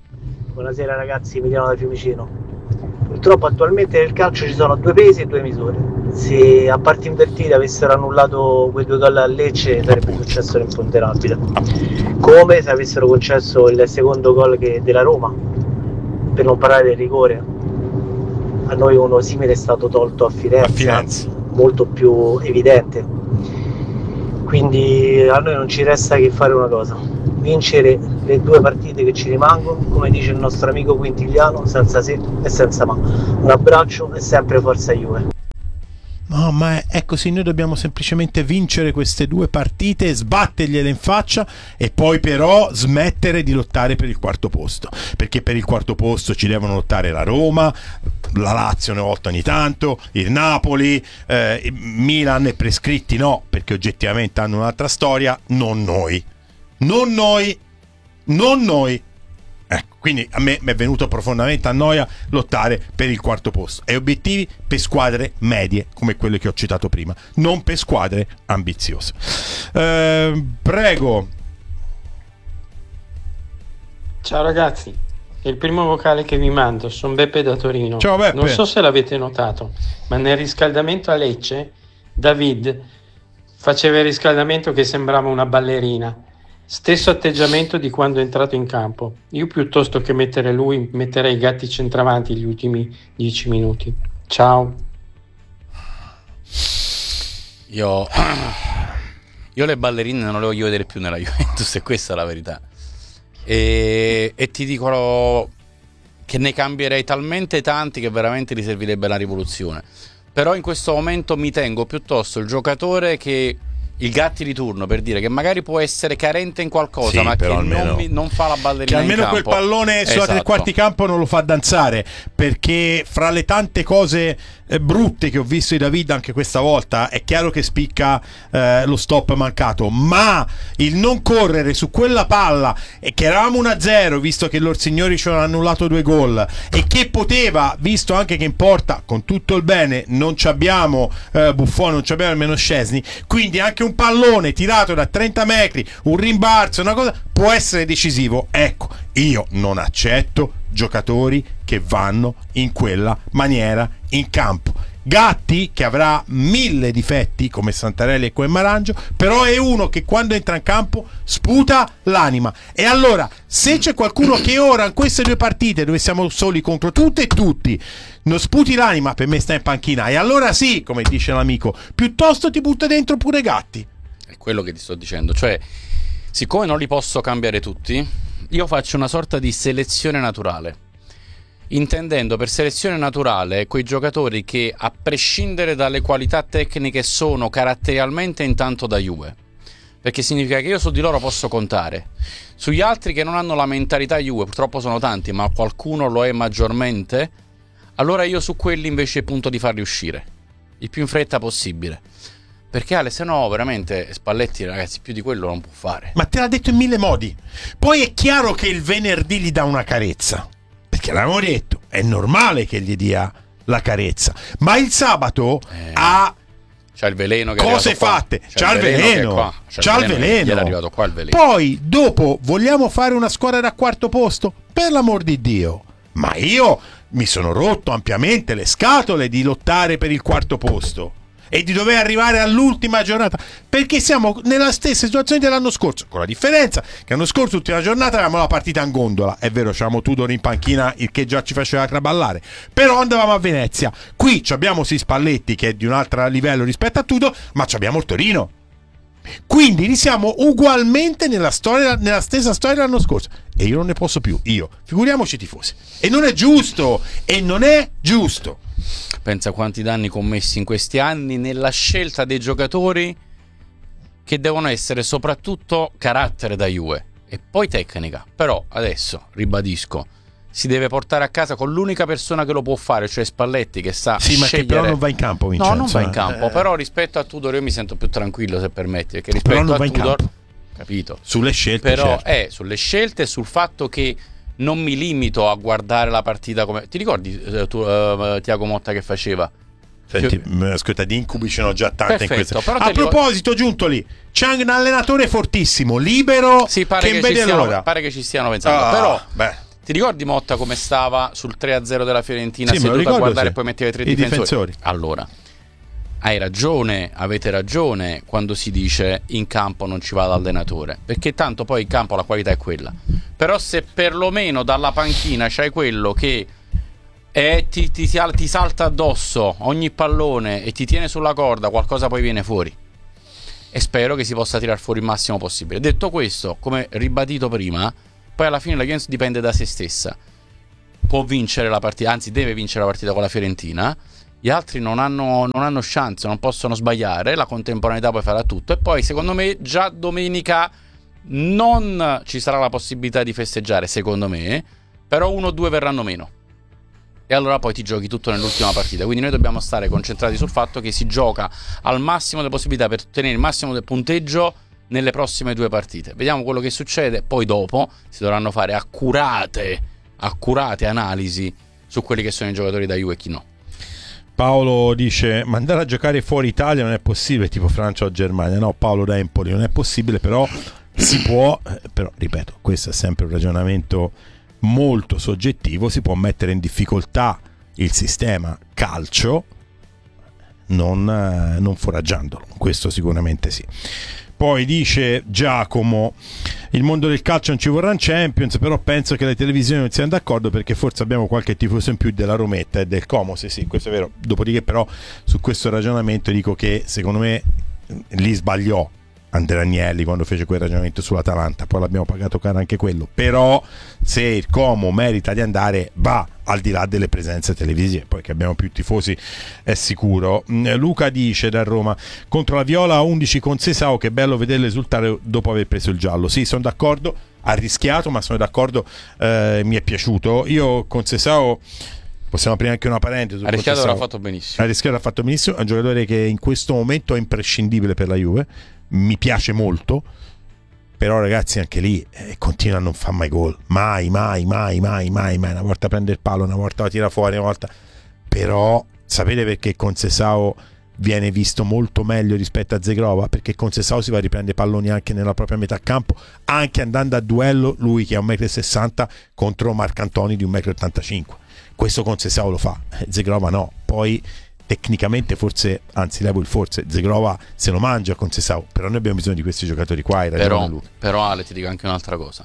R: Buonasera ragazzi, Emiliano da Fiumicino. Purtroppo attualmente nel calcio ci sono due pesi e due misure. Se a parti invertite avessero annullato quei due gol a Lecce sarebbe successo l'imponderabile. Come se avessero concesso il secondo gol che della Roma, per non parlare del rigore. A noi uno simile è stato tolto a Firenze, a Firenze. molto più evidente. Quindi a noi non ci resta che fare una cosa: vincere le due partite che ci rimangono, come dice il nostro amico Quintigliano, senza se e senza ma. Un abbraccio e sempre forza Juve.
G: No, ma è, è così, noi dobbiamo semplicemente vincere queste due partite, sbattergliele in faccia e poi però smettere di lottare per il quarto posto, perché per il quarto posto ci devono lottare la Roma, la Lazio una volta ogni tanto, il Napoli, eh, Milan e prescritti no, perché oggettivamente hanno un'altra storia, non noi, non noi, non noi. Ecco, quindi a me mi è venuto profondamente a noia lottare per il quarto posto e obiettivi per squadre medie come quelle che ho citato prima, non per squadre ambiziose. Eh, prego.
S: Ciao ragazzi, il primo vocale che vi mando, sono Beppe da Torino.
G: Ciao Beppe.
S: Non so se l'avete notato, ma nel riscaldamento a Lecce David faceva il riscaldamento che sembrava una ballerina. Stesso atteggiamento di quando è entrato in campo. Io piuttosto che mettere lui metterei Gatti centravanti gli ultimi dieci minuti. Ciao.
F: Io Io le ballerine non le voglio vedere più nella Juventus, e questa è la verità. E, e ti dico che ne cambierei talmente tanti che veramente gli servirebbe la rivoluzione. Però in questo momento mi tengo piuttosto il giocatore che il Gatti di turno, per dire, che magari può essere carente in qualcosa,
G: sì,
F: ma che
G: almeno,
F: non, mi, non fa la ballerina
G: che almeno
F: in campo.
G: Quel pallone sulla
F: esatto.
G: tre quarti campo non lo fa danzare, perché fra le tante cose eh, brutte che ho visto di David anche questa volta è chiaro che spicca eh, lo stop mancato, ma il non correre su quella palla, e che eravamo uno a zero visto che l'Orsignori ci hanno annullato due gol, e che poteva, visto anche che in porta con tutto il bene non ci abbiamo eh, Buffon, non ci abbiamo nemmeno Szczesny, quindi anche un pallone tirato da trenta metri, un rimbalzo, una cosa può essere decisivo. Ecco, io non accetto giocatori che vanno in quella maniera in campo. Gatti, che avrà mille difetti come Santarelli e come Marangio, però è uno che quando entra in campo sputa l'anima. E allora, se c'è qualcuno che ora in queste due partite dove siamo soli contro tutte e tutti non sputi l'anima, per me sta in panchina, e allora sì, come dice l'amico, piuttosto ti butta dentro pure Gatti.
F: È quello che ti sto dicendo, cioè siccome non li posso cambiare tutti, io faccio una sorta di selezione naturale, intendendo per selezione naturale quei giocatori che, a prescindere dalle qualità tecniche, sono caratterialmente intanto da Juve, perché significa che io su di loro posso contare. Sugli altri che non hanno la mentalità Juve, purtroppo sono tanti, ma qualcuno lo è maggiormente, allora io su quelli invece punto di farli uscire il più in fretta possibile, perché Ale, se no veramente Spalletti, ragazzi, più di quello non può fare.
G: Ma te l'ha detto in mille modi. Poi è chiaro che il venerdì gli dà una carezza, perché l'abbiamo detto, è normale che gli dia la carezza, ma il sabato eh, ha
F: c'ha il veleno che
G: cose fatte, c'ha, c'ha il veleno, veleno qua. C'ha, c'ha il veleno, veleno. Gli è arrivato qua il veleno. Poi dopo vogliamo fare una squadra da quarto posto? Per l'amor di Dio, ma io mi sono rotto ampiamente le scatole di lottare per il quarto posto e di dover arrivare all'ultima giornata, perché siamo nella stessa situazione dell'anno scorso, con la differenza che l'anno scorso, l'ultima giornata, avevamo la partita in gondola. È vero, c'avevamo Tudor in panchina, il che già ci faceva traballare, però andavamo a Venezia. Qui abbiamo sì Spalletti, che è di un altro livello rispetto a Tudor, ma abbiamo il Torino. Quindi siamo ugualmente nella storia, nella stessa storia dell'anno scorso, e io non ne posso più, io, figuriamoci i tifosi, e non è giusto, e non è giusto.
F: Pensa quanti danni commessi in questi anni nella scelta dei giocatori, che devono essere soprattutto carattere da Juve e poi tecnica. Però adesso ribadisco, si deve portare a casa con l'unica persona che lo può fare, cioè Spalletti, che sa
G: sì,
F: scegliere.
G: Ma che però non va in campo, Vincenzo.
F: No, non va in
G: eh.
F: campo, però rispetto a Tudor io mi sento più tranquillo, se permetti, perché rispetto
G: però non
F: a
G: va in
F: Tudor,
G: campo.
F: Capito,
G: sulle scelte,
F: però
G: certo.
F: è sulle scelte e sul fatto che non mi limito a guardare la partita come ti ricordi eh, tu, uh, Tiago Motta che faceva.
G: Senti, ascolta, di incubi ce n'ho già tante.
F: Perfetto,
G: in questa. A
F: li...
G: proposito, Giuntoli, c'è un allenatore fortissimo, libero,
F: sì, pare
G: che,
F: che
G: vede
F: ci stiano,
G: l'ora.
F: Pare che ci stiano pensando,
G: ah,
F: però
G: beh.
F: ti Ti ricordi Motta come stava sul tre a zero della Fiorentina,
G: sì,
F: seduto
G: ricordo,
F: a guardare
G: sì.
F: e poi metteva i tre
G: I
F: difensori?
G: difensori.
F: Allora, hai ragione, avete ragione quando si dice in campo non ci va l'allenatore, perché tanto poi in campo la qualità è quella. Però se perlomeno dalla panchina c'hai quello che è, ti, ti, ti salta addosso ogni pallone e ti tiene sulla corda, qualcosa poi viene fuori. E spero che si possa tirar fuori il massimo possibile. Detto questo, come ribadito prima, poi alla fine la Juventus dipende da se stessa. Può vincere la partita, anzi deve vincere la partita con la Fiorentina. Gli altri non hanno, non hanno chance, non possono sbagliare. La contemporaneità poi farà tutto. E poi secondo me già domenica non ci sarà la possibilità di festeggiare, secondo me. Però uno o due verranno meno. E allora poi ti giochi tutto nell'ultima partita. Quindi noi dobbiamo stare concentrati sul fatto che si gioca al massimo delle possibilità per ottenere il massimo del punteggio nelle prossime due partite. Vediamo quello che succede. Poi dopo si dovranno fare accurate accurate analisi su quelli che sono i giocatori da Juve e chi no.
G: Paolo dice: ma andare a giocare fuori Italia non è possibile, tipo Francia o Germania. No, Paolo da Empoli, non è possibile, però si può, eh, però ripeto, questo è sempre un ragionamento molto soggettivo. Si può mettere in difficoltà il sistema calcio non, eh, non foraggiandolo, questo sicuramente sì. Poi dice Giacomo: il mondo del calcio non ci vorrà un Champions, però penso che le televisioni non siano d'accordo, perché forse abbiamo qualche tifoso in più della Rometta e del Como. Sì, sì, questo è vero. Dopodiché però su questo ragionamento dico che secondo me lì sbagliò Andrea Agnelli quando fece quel ragionamento sull'Atalanta, poi l'abbiamo pagato caro anche quello. Però se il Como merita di andare, va, al di là delle presenze televisive, poi che abbiamo più tifosi è sicuro. Luca dice da Roma: contro la Viola undici con Sesao, che bello vederlo esultare dopo aver preso il giallo. Sì, sono d'accordo, ha rischiato, ma sono d'accordo, eh, mi è piaciuto. Io con Sesao, possiamo aprire anche una parentesi,
F: ha rischiato, l'ha fatto benissimo.
G: Ha rischiato, l'ha fatto benissimo. È un giocatore che in questo momento è imprescindibile per la Juve, mi piace molto. Però ragazzi, anche lì eh, continua a non fare mai gol, mai, mai, mai, mai, mai, mai. Una volta prende il palo, una volta la tira fuori, una volta. Però sapete perché con Sesao viene visto molto meglio rispetto a Zegrova? Perché con Sesao si va a riprendere palloni anche nella propria metà campo, anche andando a duello, lui che è un metro e sessanta contro Marcantoni di un metro e ottantacinque. Questo con Sesao lo fa, Zegrova no. Poi tecnicamente forse, anzi levo il forse, Zegrova se lo mangia con Sesao, però noi abbiamo bisogno di questi giocatori qua.
F: Però, però Ale, ti dico anche un'altra cosa.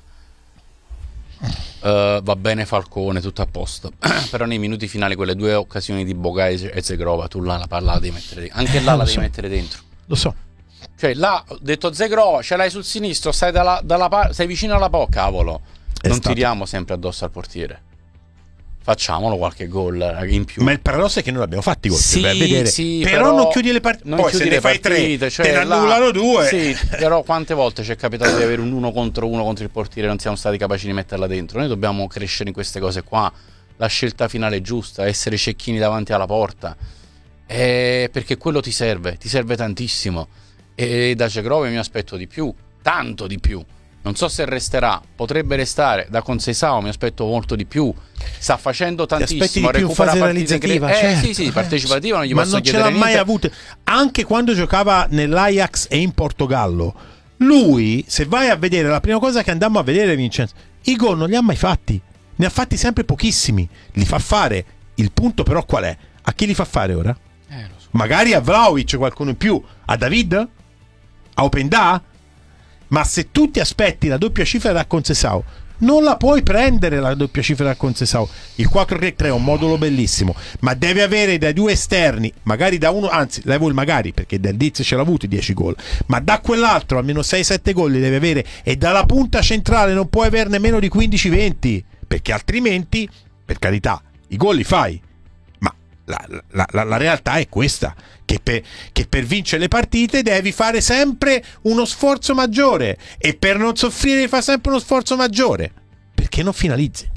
F: Uh, va bene Falcone, tutto a posto, però nei minuti finali quelle due occasioni di Bogai e Zegrova, tu là la palla la devi mettere dentro. Anche là la devi so. mettere dentro.
G: Lo so.
F: Cioè là ho detto Zegrova, ce l'hai sul sinistro, stai, dalla, dalla par- stai vicino alla po', cavolo. È non stato... tiriamo sempre addosso al portiere. Facciamolo qualche gol in più.
G: Ma il paradosso è che noi l'abbiamo fatti gol,
F: sì,
G: per vedere.
F: Sì,
G: però,
F: però
G: non chiudi le partite. Poi se ne fai partite, tre, cioè, te ne annullano due.
F: Sì, però quante volte ci è capitato di avere un uno contro uno contro il portiere e non siamo stati capaci di metterla dentro? Noi dobbiamo crescere in queste cose qua. La scelta finale è giusta, essere cecchini davanti alla porta, eh, perché quello ti serve, ti serve tantissimo. E da Zegrova mi aspetto di più, tanto di più. Non so se resterà, potrebbe restare. Da Conceição mi aspetto molto di più. Sta facendo tantissimo,
G: di più fase realizzativa,
F: incre-
G: certo.
F: Eh sì, sì, partecipativa, non gli
G: ma
F: posso
G: non ce
F: chiedere
G: l'ha
F: niente.
G: mai avute. Anche quando giocava nell'Ajax e in Portogallo, lui, se vai a vedere, la prima cosa che andammo a vedere, Vincenzo, i gol non li ha mai fatti. Ne ha fatti sempre pochissimi. Li fa fare. Il punto però qual è? A chi li fa fare ora?
F: Eh, lo so.
G: Magari a Vlahovic qualcuno in più. A David? A Openda? Ma se tu ti aspetti la doppia cifra da Conceição, non la puoi prendere la doppia cifra da Conceição. Il quattro tre tre è un modulo bellissimo, ma deve avere dai due esterni, magari da uno, anzi levo il magari perché del Diz ce l'ha avuti dieci gol, ma da quell'altro almeno sei sette gol li deve avere, e dalla punta centrale non puoi averne meno di quindici venti, perché altrimenti, per carità, i gol li fai. La, la, la, la realtà è questa, che per, che per vincere le partite devi fare sempre uno sforzo maggiore, e per non soffrire fa sempre uno sforzo maggiore, perché non finalizzi.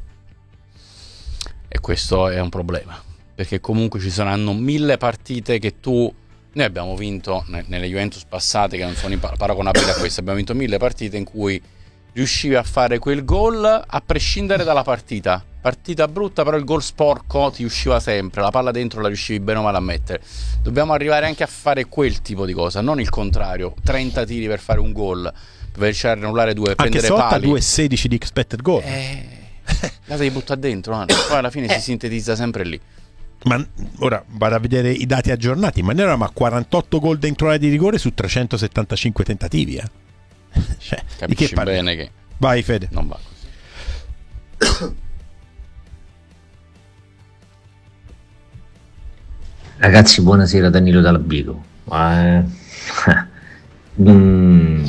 F: E questo è un problema, perché comunque ci saranno mille partite che tu... Noi abbiamo vinto nelle Juventus passate, che non sono paragonabili a queste, abbiamo vinto mille partite in cui riuscivi a fare quel gol a prescindere dalla partita. Partita brutta, però il gol sporco ti usciva sempre, la palla dentro la riuscivi bene o male a mettere. Dobbiamo arrivare anche a fare quel tipo di cosa, non il contrario, trenta tiri per fare un gol, per riuscire a annullare due,
G: anche
F: prendere
G: Sotta
F: pali.
G: due virgola sedici di expected goal.
F: Eh, La devi buttare dentro, no? Poi alla fine
G: eh.
F: si sintetizza sempre lì.
G: Ma ora vado a vedere i dati aggiornati, ma noi eravamo a quarantotto gol dentro l'area di rigore su trecentosettantacinque tentativi, eh? Cioè,
F: Capisci
G: di che
F: bene che
G: vai Fede.
F: non va così.
T: Ragazzi, buonasera, Danilo Dall'Abrigo. Ma, eh, mm,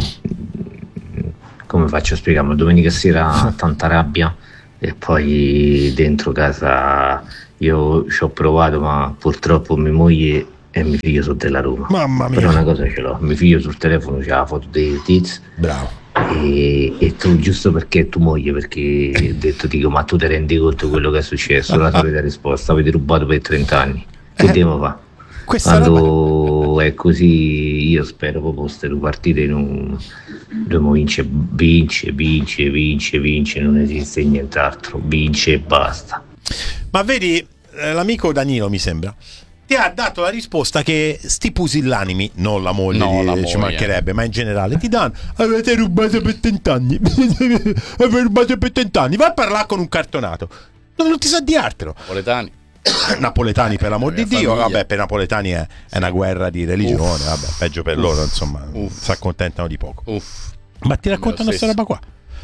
T: come faccio a spiegarlo? Domenica sera tanta rabbia e poi dentro casa io ci ho provato, ma purtroppo mia moglie e mio figlio sono della Roma.
G: Mamma mia.
T: Però una cosa ce l'ho, mio figlio sul telefono c'ha la foto dei tiz.
G: Bravo.
T: E, e tu, giusto perché è tua moglie, perché ho detto, dico, ma tu ti rendi conto di quello che è successo? La solita risposta: avete rubato per trenta anni, che eh. devo fare? Quando roba... è così, io spero proprio queste due partite non dobbiamo vincere, vince, vince, vince, vince, non esiste nient'altro, vince e basta.
G: Ma vedi, l'amico Danilo mi sembra ti ha dato la risposta che sti pusillanimi, non la moglie,
F: no,
G: di,
F: la
G: ci
F: moglie.
G: mancherebbe, ma in generale ti danno: avete rubato per trent'anni, avete rubato per trent'anni, vai a parlare con un cartonato, non ti sa di altro.
F: Napoletani.
G: Napoletani, per l'amor di Dio,
F: famiglia.
G: vabbè, per i napoletani è, è una guerra di religione. Uff. Vabbè, peggio per Uff. loro, insomma, si accontentano di poco.
F: Uff.
G: Ma ti racconto questa roba qua?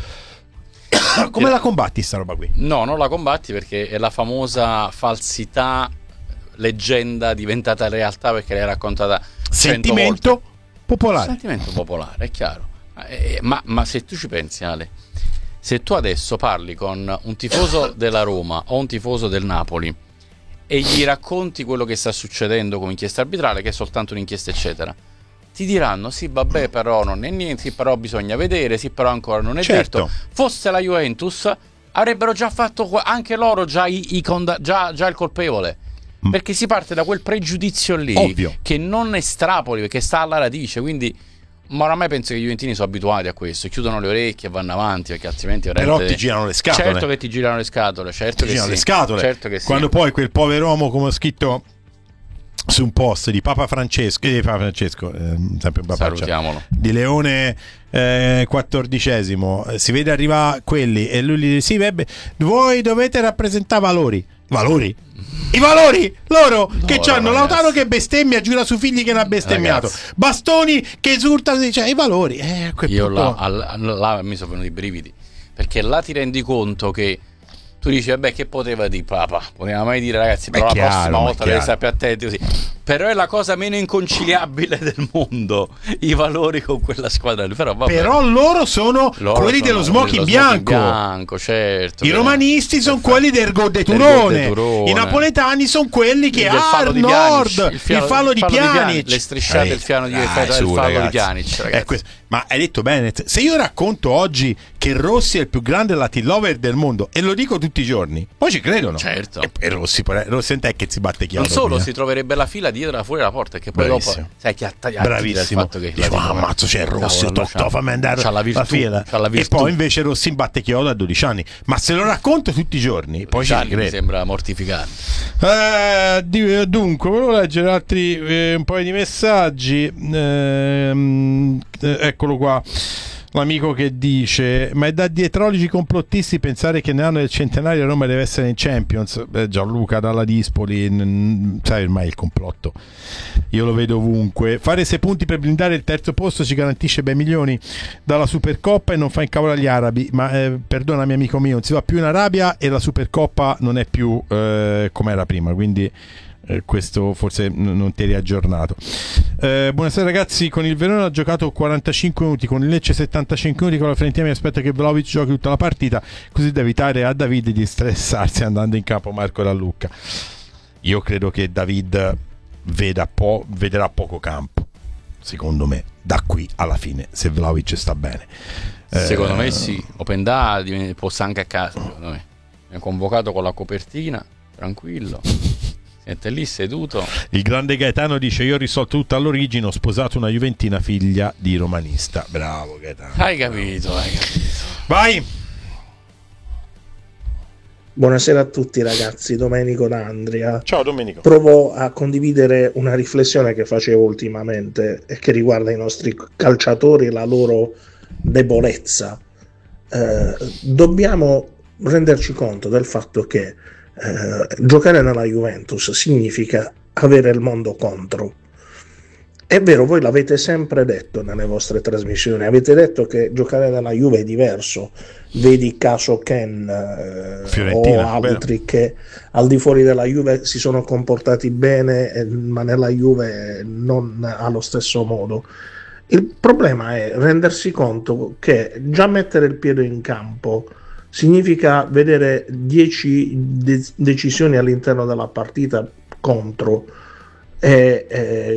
G: Come la combatti sta roba qui?
F: No, non la combatti perché è la famosa falsità, leggenda diventata realtà perché l'hai raccontata
G: sentimento
F: volte.
G: popolare.
F: Sentimento popolare, è chiaro. Eh, ma, ma se tu ci pensi, Ale, se tu adesso parli con un tifoso della Roma o un tifoso del Napoli e gli racconti quello che sta succedendo come inchiesta arbitrale, che è soltanto un'inchiesta eccetera, ti diranno sì vabbè però non è niente, sì però bisogna vedere, sì però ancora non è
G: certo.
F: detto. Fosse la Juventus avrebbero già fatto anche loro già, i, i conda- già, già il colpevole, perché si parte da quel pregiudizio lì.
G: Ovvio.
F: Che non estrapoli, perché sta alla radice, quindi ma oramai penso che i juventini sono abituati a questo, chiudono le orecchie e vanno avanti, perché altrimenti
G: però ti girano le scatole.
F: Certo che ti girano le scatole, certo
G: ti
F: che
G: girano
F: sì.
G: le scatole.
F: Certo che sì.
G: Quando poi quel povero uomo, come ho scritto su un post di Papa Francesco, eh, Papa Francesco eh, sempre un
F: salutiamolo,
G: di Leone eh, quattordicesimo, si vede arrivare quelli e lui gli dice sì beh, voi dovete rappresentare valori. Valori? I valori loro no, che c'hanno Lautaro che bestemmia, giura su figli che ne ha bestemmiato, ragazzi. Bastoni che esulta, cioè i valori eh,
F: io là, là, là mi sono venuti i brividi, perché là ti rendi conto che tu dici vabbè che poteva dire Papa, poteva mai dire ragazzi però la chiaro, prossima volta deve stare più attenti così. Però è la cosa meno inconciliabile del mondo i valori con quella squadra, però, vabbè.
G: Però loro sono
F: loro
G: quelli
F: sono
G: dello smoking bianco.
F: bianco certo,
G: i romanisti sono quelli del gol de Turone, i napoletani sono quelli che ah il nord il fallo, il fallo di Pjanic,
F: le strisciate del piano di ah, il fallo di Pjanic, ragazzi.
G: Ma hai detto bene, se io racconto oggi che Rossi è il più grande Latin lover del mondo e lo dico tutti i giorni, poi ci credono.
F: Certo.
G: E, e Rossi, Rossi è che si batte chiaro.
F: Non solo,
G: via.
F: Si troverebbe la fila dietro fuori la porta, che poi
G: bravissimo.
F: Dopo sai chi ha tagliato
G: bravissimo.
F: Il fatto che
G: dico, ah, ammazzo, c'è Rossi, tocca, fammi andare
F: la, virtù,
G: la fila.
F: La
G: e poi invece Rossi batte chiodo a dodici anni. Ma se lo racconto tutti i giorni, poi ci credo.
F: Mi sembra mortificante.
G: Eh, dunque, volevo leggere altri eh, un paio di messaggi. Eh, eccolo qua. L'amico che dice: ma è da dietrologi complottisti pensare che nell'anno del centenario Roma deve essere in Champions. Beh, Gianluca dalla Dispoli, n- sai ormai il complotto io lo vedo ovunque. Fare sei punti per blindare il terzo posto ci garantisce bei milioni dalla Supercoppa e non fa incavolare gli arabi. Ma eh, perdonami amico mio, non si va più in Arabia e la Supercoppa non è più eh, come era prima, quindi Eh, questo forse n- non ti eri aggiornato. Eh, buonasera ragazzi, con il Verona ha giocato quarantacinque minuti, con il Lecce settantacinque minuti, con la Fiorentina mi aspetto che Vlahovic giochi tutta la partita, così da evitare a David di stressarsi andando in campo. Marco Dall'Ucca. Io credo che David veda po- vedrà poco campo, secondo me, da qui alla fine, se Vlahovic sta bene. Eh,
F: secondo me sì, Openda può stare anche a casa, secondo me. Mi ha convocato con la copertina, tranquillo. Siete lì seduto.
G: Il grande Gaetano dice: io ho risolto tutto all'origine, ho sposato una juventina figlia di romanista. Bravo Gaetano.
F: Hai capito, hai capito.
G: Vai.
U: Buonasera a tutti ragazzi, Domenico D'Andria.
G: Ciao Domenico.
U: Provo a condividere una riflessione che facevo ultimamente e che riguarda i nostri calciatori e la loro debolezza. Eh, dobbiamo renderci conto del fatto che eh, giocare nella Juventus significa avere il mondo contro. È vero, voi l'avete sempre detto nelle vostre trasmissioni, avete detto che giocare nella Juve è diverso, vedi caso Ken eh, o altri che al di fuori della Juve si sono comportati bene, eh, ma nella Juve non allo stesso modo. Il problema è rendersi conto che già mettere il piede in campo significa vedere dieci de- decisioni all'interno della partita contro, e, e